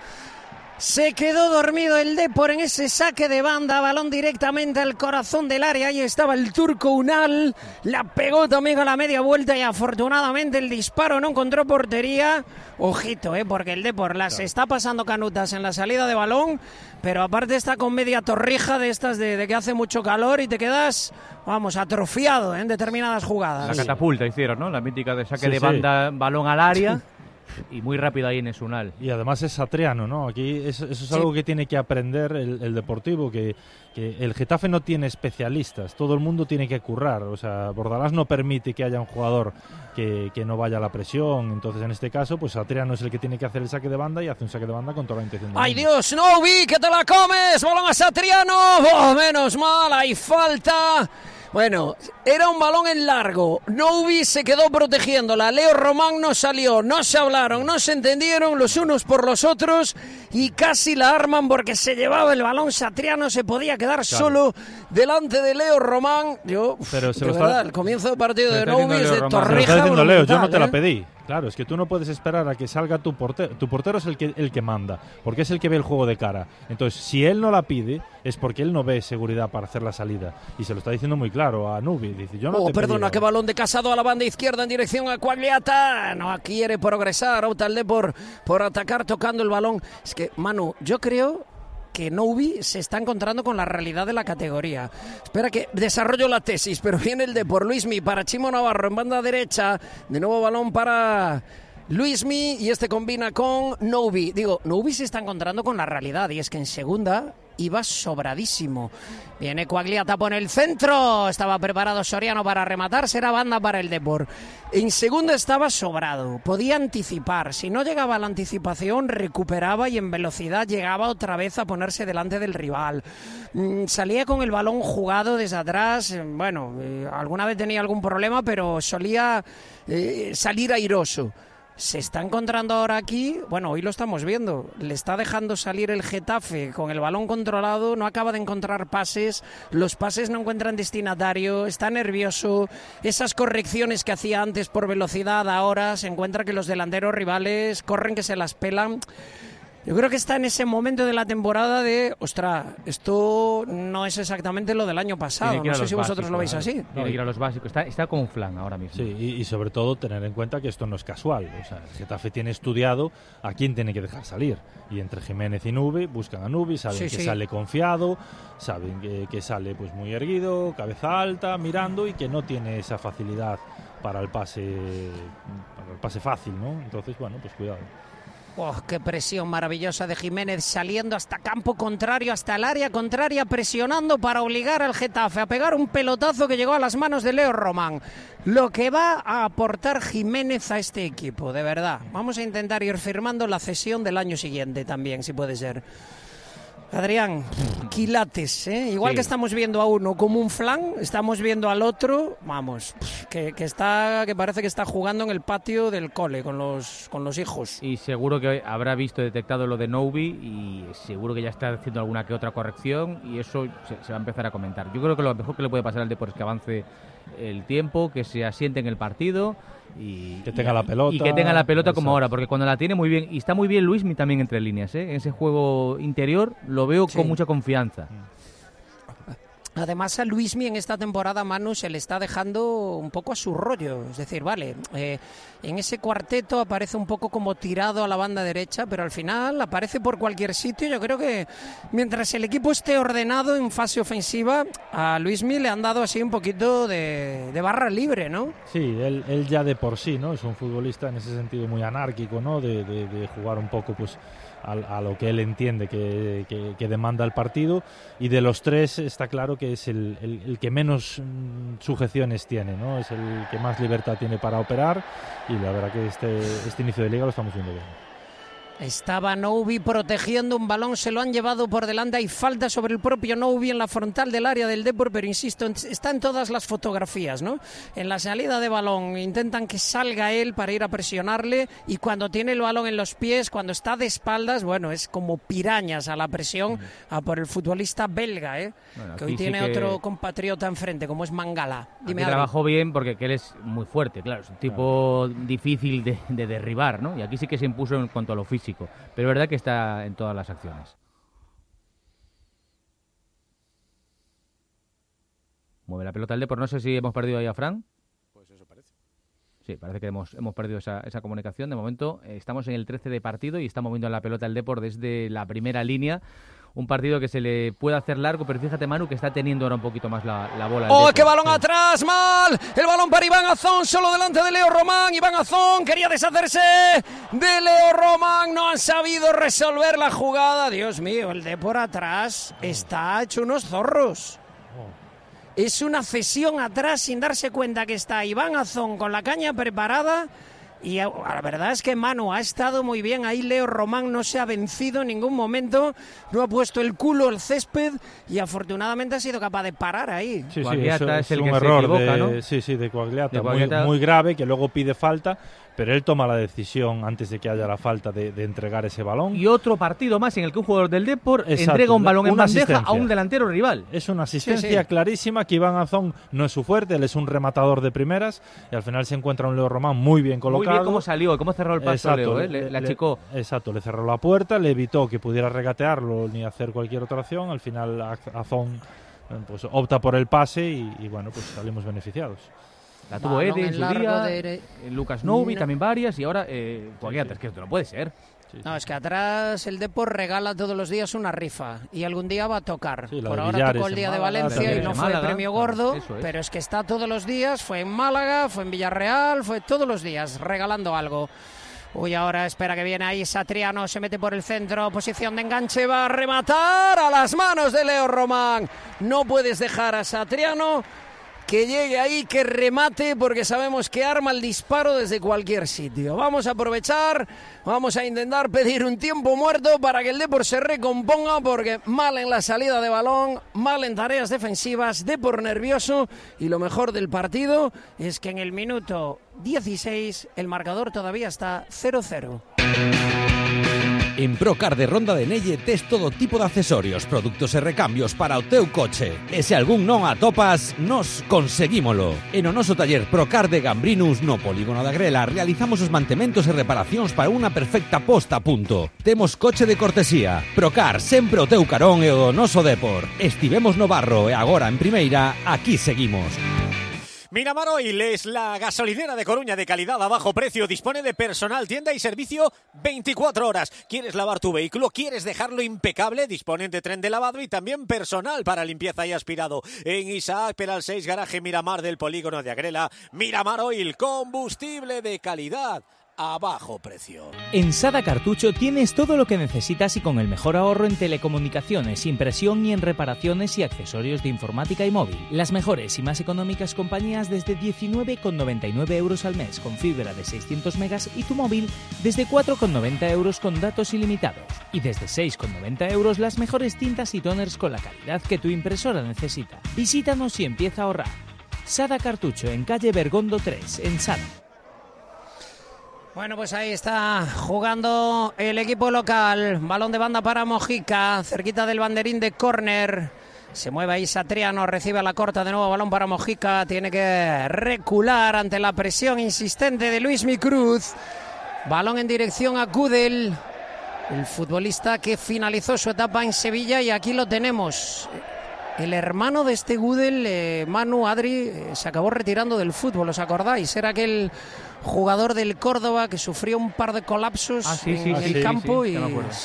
S2: Se quedó dormido el Depor en ese saque de banda, balón directamente al corazón del área. Ahí estaba el turco Unal, la pegó también a la media vuelta y afortunadamente el disparo no encontró portería. Ojito, porque el Depor las está pasando canutas en la salida de balón, pero aparte está con media torrija de estas de que hace mucho calor y te quedas, vamos, atrofiado en determinadas jugadas.
S3: La catapulta hicieron, ¿no? La mítica de saque de banda, balón al área. Y muy rápido ahí en Esunal.
S1: Y además es Satriano, ¿no? Aquí eso es algo que tiene que aprender el Deportivo, que el Getafe no tiene especialistas, todo el mundo tiene que currar. O sea, Bordalás no permite que haya un jugador que no vaya a la presión. Entonces, en este caso, pues Satriano es el que tiene que hacer el saque de banda y hace un saque de banda con toda la intención.
S2: ¡Ay, Dios! ¡Novi, que te la comes! ¡Balón a Satriano! ¡Oh, menos mal! ¡Hay falta! Bueno, era un balón en largo. Novi se quedó protegiéndola. Leo Román no salió, no se hablaron, no se entendieron los unos por los otros y casi la arman porque se llevaba el balón. Satriano se podía quedar solo delante de Leo Román.
S1: Pero
S2: de verdad, el comienzo del partido de Novi es de torrija.
S1: Se lo está diciendo Leo, yo no te la pedí. Claro, es que tú no puedes esperar a que salga tu portero. Tu portero es el que manda, porque es el que ve el juego de cara. Entonces, si él no la pide, es porque él no ve seguridad para hacer la salida. Y se lo está diciendo muy claro a Nubi. Dice, yo no te
S2: perdona,
S1: pedí,
S2: qué balón de Casado a la banda izquierda en dirección a Quagliata. No quiere progresar, opta el Depor por atacar tocando el balón. Es que, Manu, yo creo que Novi se está encontrando con la realidad de la categoría. Espera que desarrollo la tesis, pero viene el Depor. Luismi para Chimo Navarro en banda derecha. De nuevo balón para Luismi y este combina con Novi. Digo, Novi se está encontrando con la realidad y es que en segunda iba sobradísimo. Viene Quagliata por el centro. Estaba preparado Soriano para rematar. Será banda para el Depor. En segunda estaba sobrado. Podía anticipar. Si no llegaba a la anticipación, recuperaba y en velocidad llegaba otra vez a ponerse delante del rival. Salía con el balón jugado desde atrás. Bueno, alguna vez tenía algún problema, pero solía salir airoso. Se está encontrando ahora aquí, bueno, hoy lo estamos viendo, le está dejando salir el Getafe con el balón controlado, no acaba de encontrar pases, los pases no encuentran destinatario, está nervioso, esas correcciones que hacía antes por velocidad ahora se encuentra que los delanteros rivales corren que se las pelan. Yo creo que está en ese momento de la temporada de, ostras, esto no es exactamente lo del año pasado. No sé si vosotros lo veis así.
S3: Tiene que ir a los básicos. Está con un flan ahora mismo.
S1: Sí, y sobre todo tener en cuenta que esto no es casual. O sea, el Getafe tiene estudiado a quién tiene que dejar salir. Y entre Jiménez y Nubi, buscan a Nubi, saben que sale confiado, saben que sale pues muy erguido, cabeza alta, mirando y que no tiene esa facilidad para el pase fácil, ¿no? Entonces, bueno, pues cuidado.
S2: Oh, qué presión maravillosa de Jiménez saliendo hasta campo contrario, hasta el área contraria, presionando para obligar al Getafe a pegar un pelotazo que llegó a las manos de Leo Román. Lo que va a aportar Jiménez a este equipo, de verdad. Vamos a intentar ir firmando la cesión del año siguiente también, si puede ser. Adrián, quilates, igual que estamos viendo a uno como un flan, estamos viendo al otro, vamos, que parece que está jugando en el patio del cole con los hijos.
S3: Y seguro que habrá detectado lo de Novi y seguro que ya está haciendo alguna que otra corrección y eso se va a empezar a comentar. Yo creo que lo mejor que le puede pasar al Depor es que avance el tiempo, que se asiente en el partido y
S1: que tenga la pelota.
S3: Y que tenga la pelota como ahora, porque cuando la tiene muy bien, y está muy bien Luismi también entre líneas, en ese juego interior lo veo con mucha confianza.
S2: Además a Luismi en esta temporada, Manu, se le está dejando un poco a su rollo. Es decir, vale, en ese cuarteto aparece un poco como tirado a la banda derecha, pero al final aparece por cualquier sitio. Yo creo que mientras el equipo esté ordenado en fase ofensiva, a Luismi le han dado así un poquito de barra libre, ¿no?
S1: Sí, él ya de por sí, ¿no? Es un futbolista en ese sentido muy anárquico, ¿no? De jugar un poco pues a lo que él entiende que demanda el partido, y de los tres está claro que es el que menos sujeciones tiene, ¿no? Es el que más libertad tiene para operar, y la verdad que este inicio de liga lo estamos viendo bien.
S2: Estaba Noubi protegiendo un balón, se lo han llevado por delante, hay falta sobre el propio Noubi en la frontal del área del Depor, pero insisto, está en todas las fotografías, ¿no? En la salida de balón intentan que salga él para ir a presionarle, y cuando tiene el balón en los pies, cuando está de espaldas, bueno, es como pirañas a la presión a por el futbolista belga, bueno, que hoy tiene otro compatriota enfrente, como es Mangala.
S3: Dime, trabajó bien porque él es muy fuerte, claro, es un tipo difícil de derribar, ¿no? Y aquí sí que se impuso en cuanto a lo físico. Pero es verdad que está en todas las acciones. Mueve la pelota el Depor. No sé si hemos perdido ahí a Fran.
S4: Pues eso parece.
S3: Sí, parece que hemos perdido esa comunicación. De momento estamos en el 13 de partido y está moviendo la pelota el Depor desde la primera línea. Un partido que se le puede hacer largo, pero fíjate, Manu, que está teniendo ahora un poquito más la bola.
S2: ¡Oh, qué balón atrás! ¡Mal! El balón para Iván Azón, solo delante de Leo Román. Iván Azón quería deshacerse de Leo Román. No han sabido resolver la jugada. Dios mío, el Depor atrás está hecho unos zorros. Es una cesión atrás sin darse cuenta que está Iván Azón con la caña preparada. Y la verdad es que Manu ha estado muy bien ahí. Leo Román no se ha vencido en ningún momento, no ha puesto el culo al césped y afortunadamente ha sido capaz de parar ahí.
S1: Sí, eso es el un error equivoca, ¿no? De Coagliata, muy grave, que luego pide falta, pero él toma la decisión antes de que haya la falta de entregar ese balón.
S3: Y otro partido más en el que un jugador del Depor entrega un balón en bandeja a un delantero rival.
S1: Es una asistencia clarísima, que Iván Azón no es su fuerte, él es un rematador de primeras, y al final se encuentra un Leo Román muy bien colocado.
S3: Muy bien cómo salió, cómo cerró el paso Leo, le achicó.
S1: Exacto, le cerró la puerta, le evitó que pudiera regatearlo ni hacer cualquier otra acción. Al final Azón pues opta por el pase y bueno, pues salimos beneficiados.
S3: La tuvo Ede en su día, Lucas Noubi también varias, y ahora Coagliata, es que esto no puede ser.
S2: No, es que atrás el Depor regala todos los días una rifa y algún día va a tocar. Por ahora tocó el día de Valencia y no fue premio gordo, pero es que está todos los días, fue en Málaga, fue en Villarreal, fue todos los días regalando algo. Uy, ahora espera que viene ahí Satriano, se mete por el centro, posición de enganche, va a rematar a las manos de Leo Román. No puedes dejar a Satriano que llegue ahí, que remate, porque sabemos que arma el disparo desde cualquier sitio. Vamos a aprovechar, vamos a intentar pedir un tiempo muerto para que el Depor se recomponga, porque mal en la salida de balón, mal en tareas defensivas, Depor nervioso, y lo mejor del partido es que en el minuto 16 el marcador todavía está 0-0.
S13: En Procar de Ronda de Nelle tes todo tipo de accesorios, produtos e recambios para o teu coche. E se algún non atopas, nos conseguímolo. En o noso taller Procar de Gambrinus no Polígono da Grela realizamos os mantementos e reparacións para unha perfecta posta a punto. Temos coche de cortesía. Procar, sempre o teu carón e o do noso Depor. Estivemos no Barro e agora en Primeira, aquí seguimos.
S4: Miramar Oil es la gasolinera de Coruña de calidad a bajo precio. Dispone de personal, tienda y servicio 24 horas. ¿Quieres lavar tu vehículo? ¿Quieres dejarlo impecable? Disponen de tren de lavado y también personal para limpieza y aspirado. En Isaac Peral 6, garaje Miramar del Polígono de Agrela. Miramar Oil, combustible de calidad a bajo precio.
S11: En Sada Cartucho tienes todo lo que necesitas y con el mejor ahorro en telecomunicaciones, impresión y en reparaciones y accesorios de informática y móvil. Las mejores y más económicas compañías desde 19,99 euros al mes con fibra de 600 megas y tu móvil desde 4,90 euros con datos ilimitados. Y desde 6,90 euros las mejores tintas y toners con la calidad que tu impresora necesita. Visítanos y empieza a ahorrar. Sada Cartucho en calle Bergondo 3, en Sada.
S2: Bueno, pues ahí está jugando el equipo local. Balón de banda para Mojica, cerquita del banderín de córner. Se mueve ahí Satriano, recibe a la corta de nuevo, balón para Mojica. Tiene que recular ante la presión insistente de Luismi Cruz. Balón en dirección a Kudel, el futbolista que finalizó su etapa en Sevilla, y aquí lo tenemos. el hermano de este Gudel, Manu, Adri, se acabó retirando del fútbol, ¿os acordáis? Era aquel jugador del Córdoba que sufrió un par de colapsos en el campo y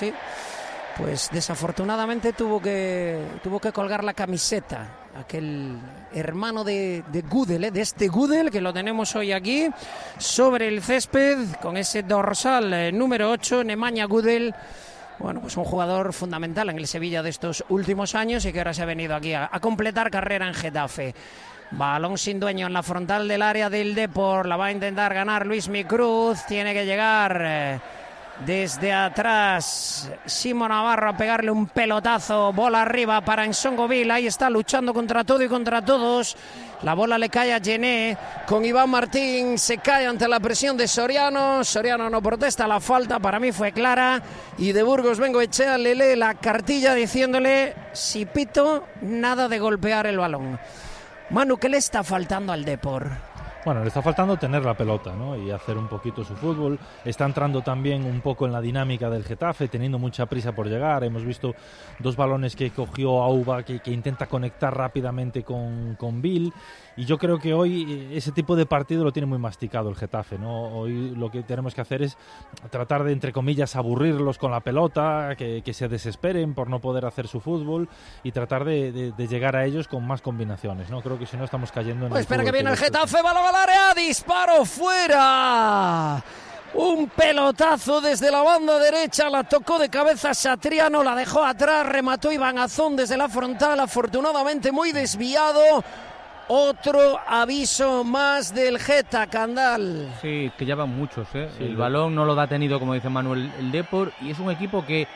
S2: pues desafortunadamente tuvo que colgar la camiseta. Aquel hermano de Gudel, de este Gudel que lo tenemos hoy aquí sobre el césped con ese dorsal número 8, Nemanja Gudel. Bueno, pues un jugador fundamental en el Sevilla de estos últimos años y que ahora se ha venido aquí a completar carrera en Getafe. Balón sin dueño en la frontal del área del Depor, la va a intentar ganar Luismi Cruz, tiene que llegar desde atrás Simón Navarro a pegarle un pelotazo, bola arriba para Nsongoville, ahí está luchando contra todo y contra todos, la bola le cae a Gené, con Iván Martín, se cae ante la presión de Soriano no protesta, la falta para mí fue clara y de Burgos Bengoechea le lee la cartilla diciéndole: si pito, nada de golpear el balón. Manu, ¿qué le está faltando al Depor?
S1: Bueno, le está faltando tener la pelota, ¿no? Y hacer un poquito su fútbol. Está entrando también un poco en la dinámica del Getafe, teniendo mucha prisa por llegar. Hemos visto 2 balones que cogió Auba, que intenta conectar rápidamente con Bill. Y yo creo que hoy ese tipo de partido lo tiene muy masticado el Getafe, ¿no? Hoy lo que tenemos que hacer es tratar de, entre comillas, aburrirlos con la pelota, que se desesperen por no poder hacer su fútbol y tratar de llegar a ellos con más combinaciones, ¿no? Creo que si no estamos cayendo en
S2: pues espera que viene el Getafe, balón al área, disparo fuera. Un pelotazo desde la banda derecha, la tocó de cabeza Satriano, la dejó atrás, remató Iván Azón desde la frontal, afortunadamente muy desviado. Otro aviso más del Geta, Candal.
S3: Sí, que ya van muchos, ¿eh?
S1: Sí,
S3: el balón no lo ha tenido, como dice Manuel, el Depor, y es un equipo que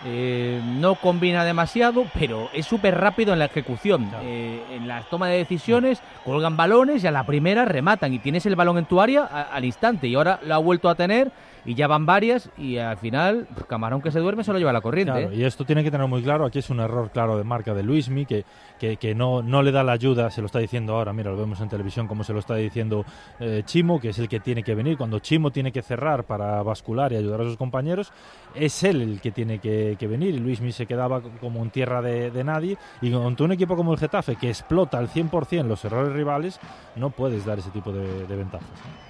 S3: no combina demasiado, pero es súper rápido en la ejecución. Claro. En la toma de decisiones, colgan balones y a la primera rematan, y tienes el balón en tu área al instante, y ahora lo ha vuelto a tener, y ya van varias, y al final, camarón que se duerme se lo lleva la corriente.
S1: Claro, y esto tiene que tener muy claro, aquí es un error claro de marca de Luismi, que no le da la ayuda, se lo está diciendo ahora, mira, lo vemos en televisión como se lo está diciendo Chimo, que es el que tiene que venir, cuando Chimo tiene que cerrar para bascular y ayudar a sus compañeros, es él el que tiene que venir, y Luismi se quedaba como en tierra de nadie, y contra un equipo como el Getafe, que explota al 100% los errores rivales, no puedes dar ese tipo de ventajas.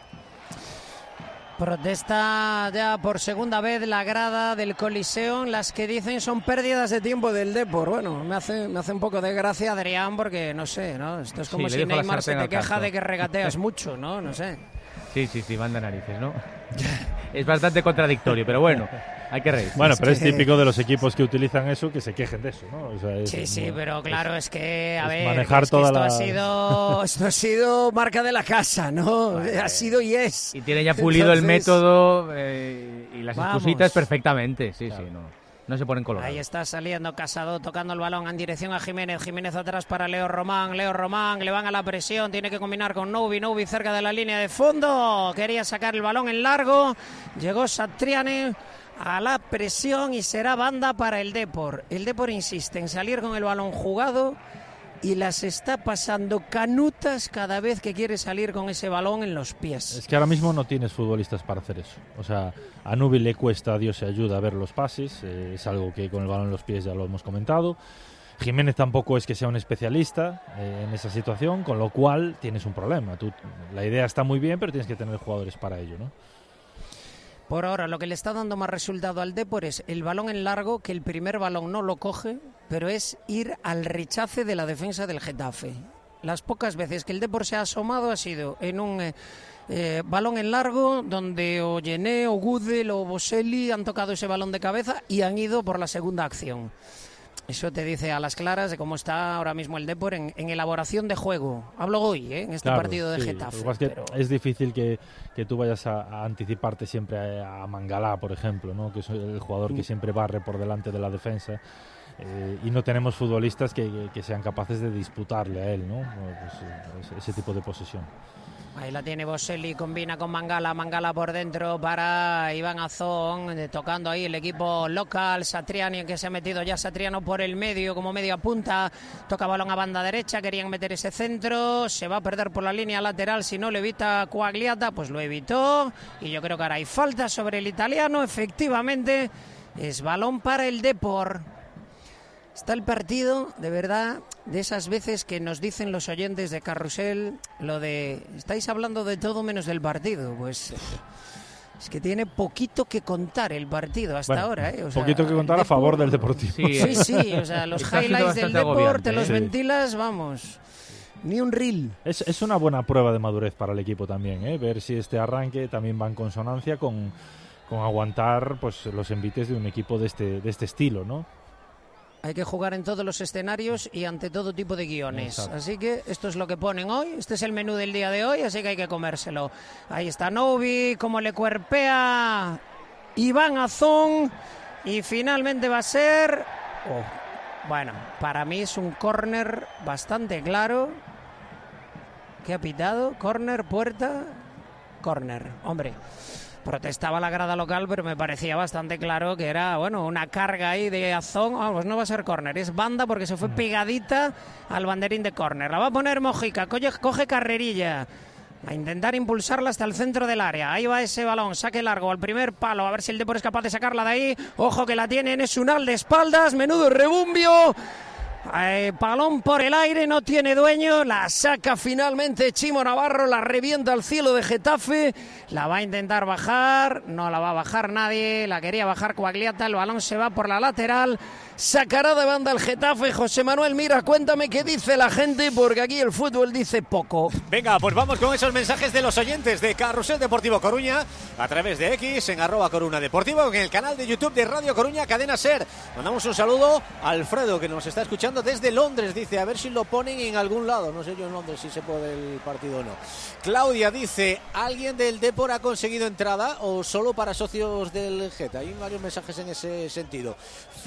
S2: Protesta ya por segunda vez la grada del Coliseo, las que dicen son pérdidas de tiempo del Depor. Bueno, me hace un poco de gracia, Adrián, porque no sé, ¿no? Esto es como si Neymar se te queja de que regateas mucho, ¿no? No sé.
S3: Sí, manda narices, ¿no? Es bastante contradictorio, pero bueno, hay que reír.
S1: Bueno, pero es típico de los equipos que utilizan eso, que se quejen de eso, ¿no? O sea,
S2: sí, pero claro, es que, a ver,
S1: manejar toda
S2: esto ha sido marca de la casa, ¿no? Vale. Ha sido y es.
S3: Y tiene ya pulido el método y las excusitas perfectamente, claro. No se ponen color.
S2: Ahí está saliendo Casado, tocando el balón en dirección a Jiménez. Jiménez atrás para Leo Román, le van a la presión, tiene que combinar con Noubi cerca de la línea de fondo. Quería sacar el balón en largo. Llegó Satriani a la presión y será banda para el Depor. El Depor insiste en salir con el balón jugado y las está pasando canutas cada vez que quiere salir con ese balón en los pies.
S1: Es que ahora mismo no tienes futbolistas para hacer eso. O sea, a Nubi le cuesta, Dios se ayuda, a ver los pases. Es algo que con el balón en los pies ya lo hemos comentado. Jiménez tampoco es que sea un especialista en esa situación, con lo cual tienes un problema. La idea está muy bien, pero tienes que tener jugadores para ello, ¿no?
S2: Por ahora, lo que le está dando más resultado al Depor es el balón en largo, que el primer balón no lo coge, pero es ir al rechace de la defensa del Getafe. Las pocas veces que el Depor se ha asomado ha sido en un balón en largo, donde o Gené, o Gudel, o Boselli han tocado ese balón de cabeza y han ido por la segunda acción. Eso te dice a las claras de cómo está ahora mismo el Depor en elaboración de juego. Hablo hoy, en este partido de Getafe.
S1: Lo que pasa es que es difícil que tú vayas a anticiparte siempre a Mangalá, por ejemplo, ¿no? Que es el jugador que siempre barre por delante de la defensa. Y no tenemos futbolistas que sean capaces de disputarle a él, ¿no? Pues, ese tipo de posesión.
S2: Ahí la tiene Boselli, combina con Mangala por dentro para Iván Azón, tocando ahí el equipo local. Satriani, que se ha metido ya Satriano por el medio como media punta, toca balón a banda derecha, querían meter ese centro, se va a perder por la línea lateral, si no lo evita Quagliata, pues lo evitó, y yo creo que ahora hay falta sobre el italiano, efectivamente, es balón para el Depor. Está el partido, de verdad, de esas veces que nos dicen los oyentes de Carrusel, lo de, estáis hablando de todo menos del partido. Pues es que tiene poquito que contar el partido hasta ahora. O sea,
S1: poquito que contar a favor del Deportivo.
S2: Sí, o sea, los highlights del Deporte, los ventilas, vamos, ni un reel.
S1: Es una buena prueba de madurez para el equipo también, ver si este arranque también va en consonancia con aguantar pues los envites de un equipo de este estilo, ¿no?
S2: Hay que jugar en todos los escenarios y ante todo tipo de guiones.
S1: Exacto.
S2: Así que esto es lo que ponen hoy. Este es el menú del día de hoy, así que hay que comérselo. Ahí está Novi, como le cuerpea Iván Azón. Y finalmente va a ser... bueno, para mí es un córner bastante claro. ¿Qué ha pitado? ¿Córner, puerta? Córner, hombre. Protestaba la grada local, pero me parecía bastante claro que era, bueno, una carga ahí de Azón. Vamos, no va a ser córner, es banda porque se fue pegadita al banderín de córner. La va a poner Mojica, coge carrerilla. A intentar impulsarla hasta el centro del área. Ahí va ese balón, saque largo al primer palo. A ver si el Depor es capaz de sacarla de ahí. Ojo que la tiene Nesunal de espaldas. Menudo rebumbio. Balón por el aire, no tiene dueño, la saca finalmente Chimo Navarro, la revienta al cielo de Getafe, la va a intentar bajar, no la va a bajar nadie, la quería bajar Coagliata, el balón se va por la lateral, sacará de banda el Getafe. José Manuel, mira, cuéntame qué dice la gente, porque aquí el fútbol dice poco.
S4: Venga, pues vamos con esos mensajes de los oyentes de Carrusel Deportivo Coruña, a través de X, en @Coruna Deportivo, en el canal de YouTube de Radio Coruña, Cadena SER. Mandamos un saludo a Alfredo, que nos está escuchando desde Londres, dice, a ver si lo ponen en algún lado, no sé yo en Londres si se puede el partido o no. Claudia dice, ¿alguien del Depor ha conseguido entrada o solo para socios del Geta? Hay varios mensajes en ese sentido.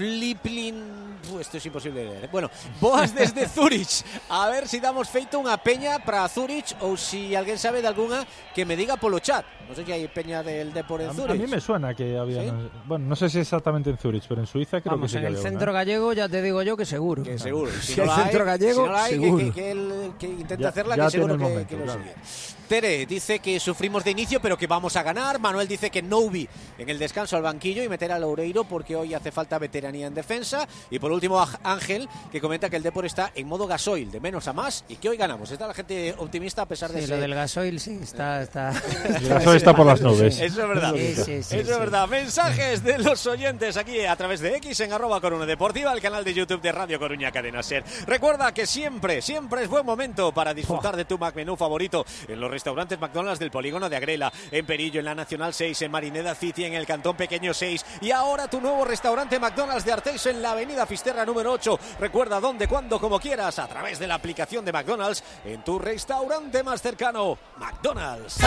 S4: Fliplin, esto es imposible de leer. Bueno, Boas desde Zurich, a ver si damos feito una peña para Zurich o si alguien sabe de alguna que me diga por lo chat. No sé si hay peña del Depor en Zurich.
S1: A mí me suena que había,
S4: ¿Sí?
S1: bueno, no sé si exactamente en Zurich, pero en Suiza creo que sí.
S2: En el centro gallego ya te digo yo que seguro.
S4: Que seguro.
S2: Si el centro gallego, seguro.
S4: Que intenta hacerla, que seguro que lo sigue. Tere dice que sufrimos de inicio, pero que vamos a ganar. Manuel dice que Novi en el descanso al banquillo y meter a Loureiro porque hoy hace falta veteranía en defensa. Y por último, Ángel, que comenta que el Depor está en modo gasoil, de menos a más, y que hoy ganamos. Está la gente optimista a pesar de
S2: lo del gasoil, sí, está.
S1: El gasoil está por las nubes.
S4: Eso es verdad.
S2: Sí,
S4: Eso es verdad. Mensajes de los oyentes aquí a través de X en @Coruna Deportiva, el canal de YouTube de Radio Coruña Cadena SER. Recuerda que siempre es buen momento para disfrutar de tu McMenú favorito en los restaurantes McDonald's del Polígono de Agrela, en Perillo, en la Nacional 6, en Marineda City, en el Cantón Pequeño 6 y ahora tu nuevo restaurante McDonald's de Arteixo en la Avenida Fisterra número 8. Recuerda dónde, cuándo, como quieras, a través de la aplicación de McDonald's en tu restaurante más cercano. McDonald's.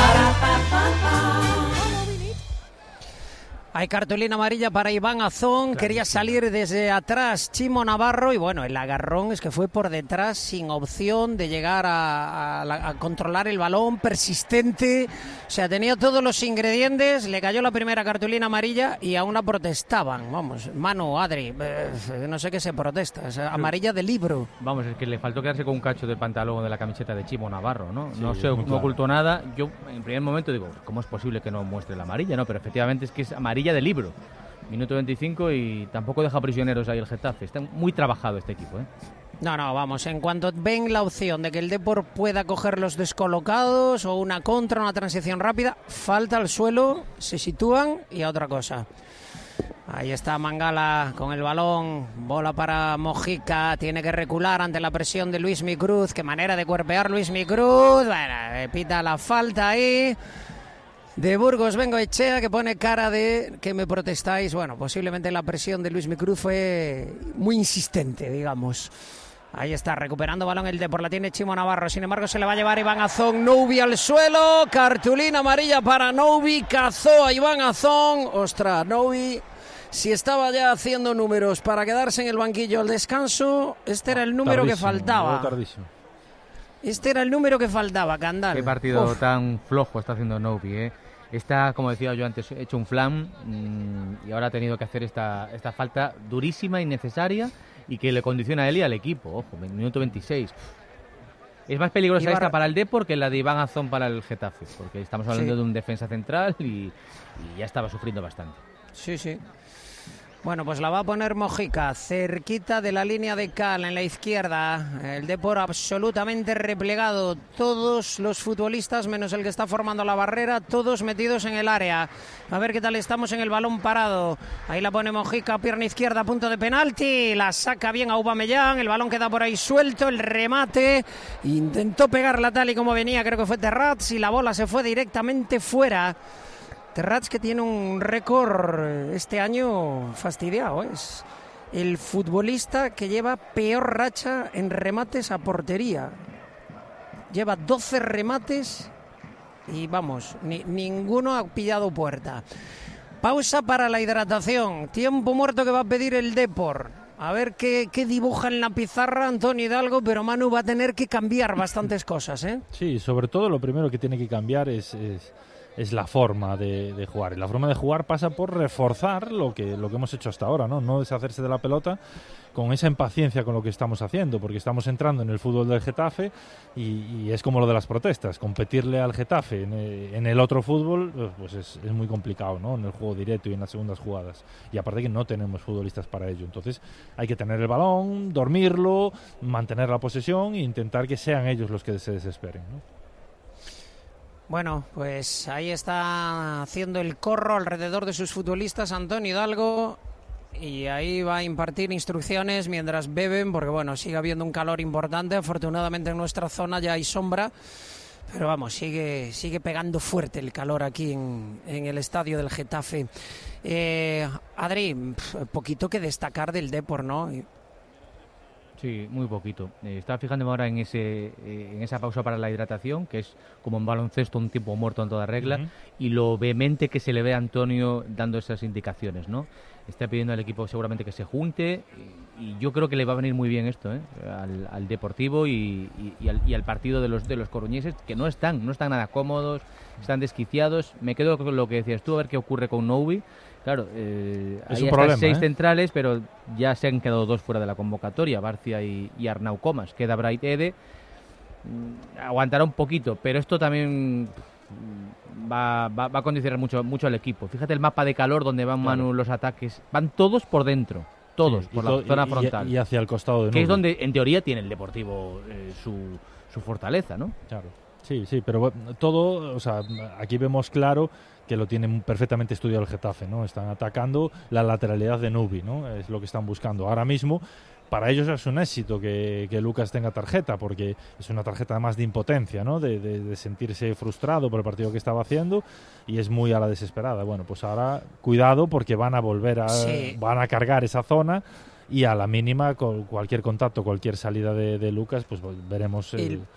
S2: Hay cartulina amarilla para Iván Azón, quería salir desde atrás Chimo Navarro y bueno, el agarrón es que fue por detrás sin opción de llegar a controlar el balón, persistente, o sea, tenía todos los ingredientes, le cayó la primera cartulina amarilla y aún la protestaban, vamos, Manu, Adri, no sé qué se protesta, es amarilla de libro.
S3: Vamos, es que le faltó quedarse con un cacho del pantalón o de la camiseta de Chimo Navarro, ¿no?
S1: Sí,
S3: no se ocultó nada, yo en primer momento digo, ¿cómo es posible que no muestre la amarilla? No, pero efectivamente es que es amarilla de libro. Minuto 25 y tampoco deja prisioneros ahí el Getafe. Está muy trabajado este equipo, ¿eh?
S2: No, vamos, en cuanto ven la opción de que el Depor pueda coger los descolocados o una contra, una transición rápida, falta al suelo, se sitúan y a otra cosa. Ahí está Mangala con el balón, bola para Mojica, tiene que recular ante la presión de Luis Micruz. Qué manera de cuerpear Luis Micruz, bueno, pita la falta ahí. De Burgos Bengoechea, que pone cara de que me protestáis. Bueno, posiblemente la presión de Luis Micruz fue muy insistente, digamos. Ahí está, recuperando balón el Depor, la tiene Chimo Navarro. Sin embargo, se le va a llevar Iván Azón. Novi al suelo, cartulina amarilla para Novi, cazó a Iván Azón. Ostras, Novi, si estaba ya haciendo números para quedarse en el banquillo al descanso, este era el número que faltaba. Este era el número que faltaba, Candal.
S3: Qué partido tan flojo está haciendo Novi, ¿eh? Está, como decía yo antes, hecho un flan y ahora ha tenido que hacer esta falta durísima, innecesaria y que le condiciona a él y al equipo. Ojo, minuto 26. Es más peligrosa esta para el Depor que la de Iván Azón para el Getafe, porque estamos hablando de un defensa central y ya estaba sufriendo bastante.
S2: Sí. Bueno, pues la va a poner Mojica, cerquita de la línea de cal, en la izquierda. El Depor absolutamente replegado. Todos los futbolistas, menos el que está formando la barrera, todos metidos en el área. A ver qué tal estamos en el balón parado. Ahí la pone Mojica, pierna izquierda, punto de penalti. La saca bien a Aubameyang, el balón queda por ahí suelto, el remate. Intentó pegarla tal y como venía, creo que fue Terrats, y la bola se fue directamente fuera. Terrats, que tiene un récord este año fastidiado, es el futbolista que lleva peor racha en remates a portería. Lleva 12 remates y vamos, ninguno ha pillado puerta. Pausa para la hidratación, tiempo muerto que va a pedir el Depor. A ver qué dibuja en la pizarra Antonio Hidalgo, pero Manu va a tener que cambiar bastantes cosas, ¿eh?
S1: Sí, sobre todo lo primero que tiene que cambiar es la forma de jugar. Y la forma de jugar pasa por reforzar lo que hemos hecho hasta ahora, ¿no? No deshacerse de la pelota con esa impaciencia con lo que estamos haciendo, porque estamos entrando en el fútbol del Getafe y es como lo de las protestas. Competirle al Getafe en el otro fútbol pues es muy complicado, ¿no? En el juego directo y en las segundas jugadas. Y aparte que no tenemos futbolistas para ello. Entonces hay que tener el balón, dormirlo, mantener la posesión e intentar que sean ellos los que se desesperen, ¿no?
S2: Bueno, pues ahí está haciendo el corro alrededor de sus futbolistas Antonio Hidalgo y ahí va a impartir instrucciones mientras beben, porque bueno, sigue habiendo un calor importante. Afortunadamente en nuestra zona ya hay sombra, pero vamos, sigue pegando fuerte el calor aquí en el estadio del Getafe. Adri, poquito que destacar del Depor, ¿no?
S3: Sí, muy poquito. Estaba fijándome ahora en esa pausa para la hidratación, que es como en baloncesto un tiempo muerto en toda regla, y lo vehemente que se le ve a Antonio dando esas indicaciones, ¿no? Está pidiendo al equipo seguramente que se junte, y yo creo que le va a venir muy bien esto, al Deportivo y al partido de los coruñeses, que no están nada cómodos, están desquiciados. Me quedo con lo que decías tú, a ver qué ocurre con Noubi. Claro, hay hasta 6 centrales, pero ya se han quedado 2 fuera de la convocatoria, Barcia y Arnau Comas. Queda Bright Ede, aguantará un poquito, pero esto también va a condicionar mucho al equipo. Fíjate el mapa de calor donde van, Manu, los ataques, van todos por dentro, todos, por la zona frontal.
S1: Y hacia el costado de
S3: que es donde, en teoría, tiene el Deportivo su fortaleza, ¿no?
S1: Claro. Sí, pero todo, o sea, aquí vemos claro que lo tienen perfectamente estudiado el Getafe, ¿no? Están atacando la lateralidad de Nubi, ¿no? Es lo que están buscando. Ahora mismo, para ellos es un éxito que Lucas tenga tarjeta, porque es una tarjeta además de impotencia, ¿no? De sentirse frustrado por el partido que estaba haciendo y es muy a la desesperada. Bueno, pues ahora cuidado porque van a volver van a cargar esa zona y a la mínima, con cualquier contacto, cualquier salida de Lucas, pues veremos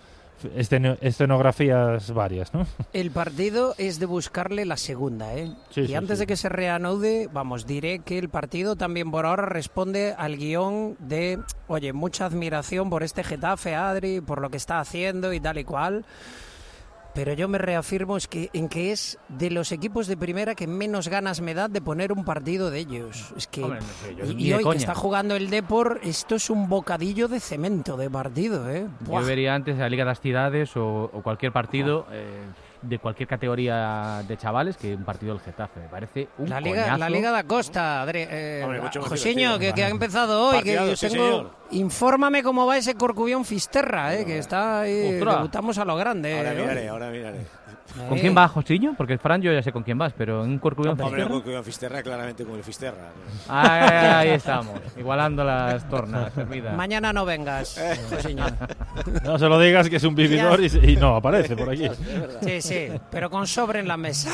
S1: escenografías varias, ¿no?
S2: El partido es de buscarle la segunda, ¿eh? Y antes de que se reanude, diré que el partido también por ahora responde al guión de, oye, mucha admiración por este Getafe, Adri, por lo que está haciendo y tal y cual. Pero yo me reafirmo en que es de los equipos de primera que menos ganas me da de poner un partido de ellos. Es que
S3: hombre, no sé,
S2: y hoy que está jugando el Depor, esto es un bocadillo de cemento de partido, ¿eh?
S3: Yo vería antes la Liga de las Ciudades o cualquier partido de cualquier categoría de chavales que un partido del Getafe. Me parece un coñazo.
S2: La Liga da Costa, Josiño, que ha empezado hoy. Infórmame cómo va ese Corcubión Fisterra, que está ahí, debutamos a lo grande.
S4: Ahora miraré.
S3: ¿Con quién vas, Josiño? Porque Fran yo ya sé con quién vas, pero en Corcubión Fisterra.
S4: Hombre, Corcubión Fisterra claramente como el Fisterra.
S3: Ahí estamos, igualando las tornas.
S2: Mañana no vengas, Josiño.
S1: No se lo digas que es un vividor y no aparece por aquí.
S2: Sí, pero con sobre en la mesa.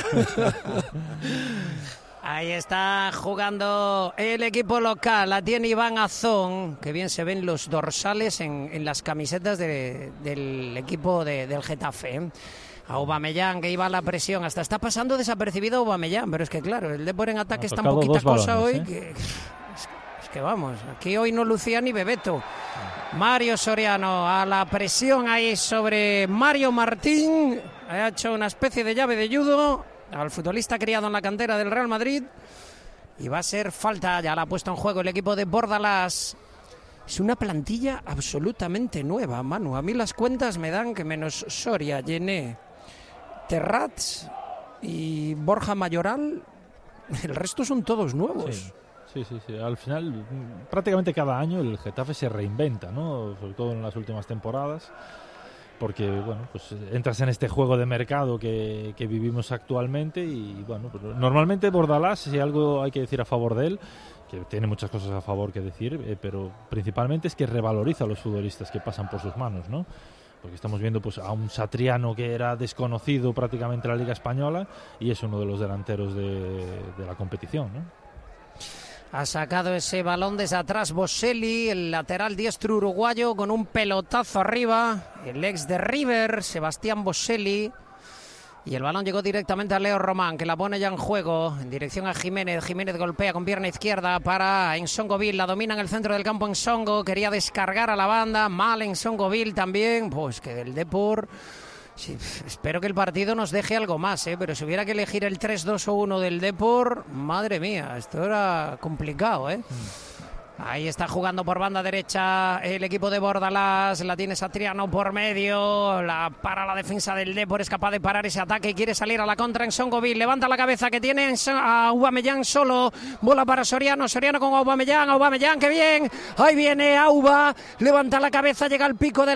S2: Ahí está jugando el equipo local, la tiene Iván Azón, que bien se ven los dorsales en las camisetas del equipo del Getafe. A Aubameyang, que iba a la presión, hasta está pasando desapercibido Aubameyang, pero es que claro, el Depor en ataque está un poquita cosa hoy, que es que vamos, aquí hoy no lucía ni Bebeto. Mario Soriano a la presión ahí sobre Mario Martín, ha hecho una especie de llave de judo al futbolista criado en la cantera del Real Madrid y va a ser falta, ya la ha puesto en juego el equipo de Bordalás. Es una plantilla absolutamente nueva, Manu. A mí las cuentas me dan que menos Soria, Llené, Terrats y Borja Mayoral, el resto son todos nuevos.
S1: Sí. Al final, prácticamente cada año el Getafe se reinventa, ¿no? Sobre todo en las últimas temporadas, porque, bueno, pues entras en este juego de mercado que vivimos actualmente y, bueno, pues normalmente Bordalás, si algo hay que decir a favor de él, que tiene muchas cosas a favor que decir, pero principalmente es que revaloriza a los futbolistas que pasan por sus manos, ¿no? Porque estamos viendo pues a un Satriano que era desconocido prácticamente en la Liga Española y es uno de los delanteros de la competición, ¿no?
S2: Ha sacado ese balón desde atrás Boselli, el lateral diestro uruguayo, con un pelotazo arriba, el ex de River, Sebastián Boselli. Y el balón llegó directamente a Leo Román, que la pone ya en juego, en dirección a Jiménez. Jiménez golpea con pierna izquierda para Nsongoville, la domina en el centro del campo Nsongo, quería descargar a la banda, mal Nsongoville también, pues que el Depor... Sí, espero que el partido nos deje algo más, pero si hubiera que elegir el 3-2-1 del Depor, madre mía, esto era complicado, Ahí está jugando por banda derecha el equipo de Bordalás, la tiene Satriano por medio, para la defensa del Depor, es capaz de parar ese ataque, quiere salir a la contra en Nsongoville, levanta la cabeza que tiene a Aubameyang solo, bola para Soriano con Aubameyang, que bien, ahí viene Auba, levanta la cabeza, llega al pico de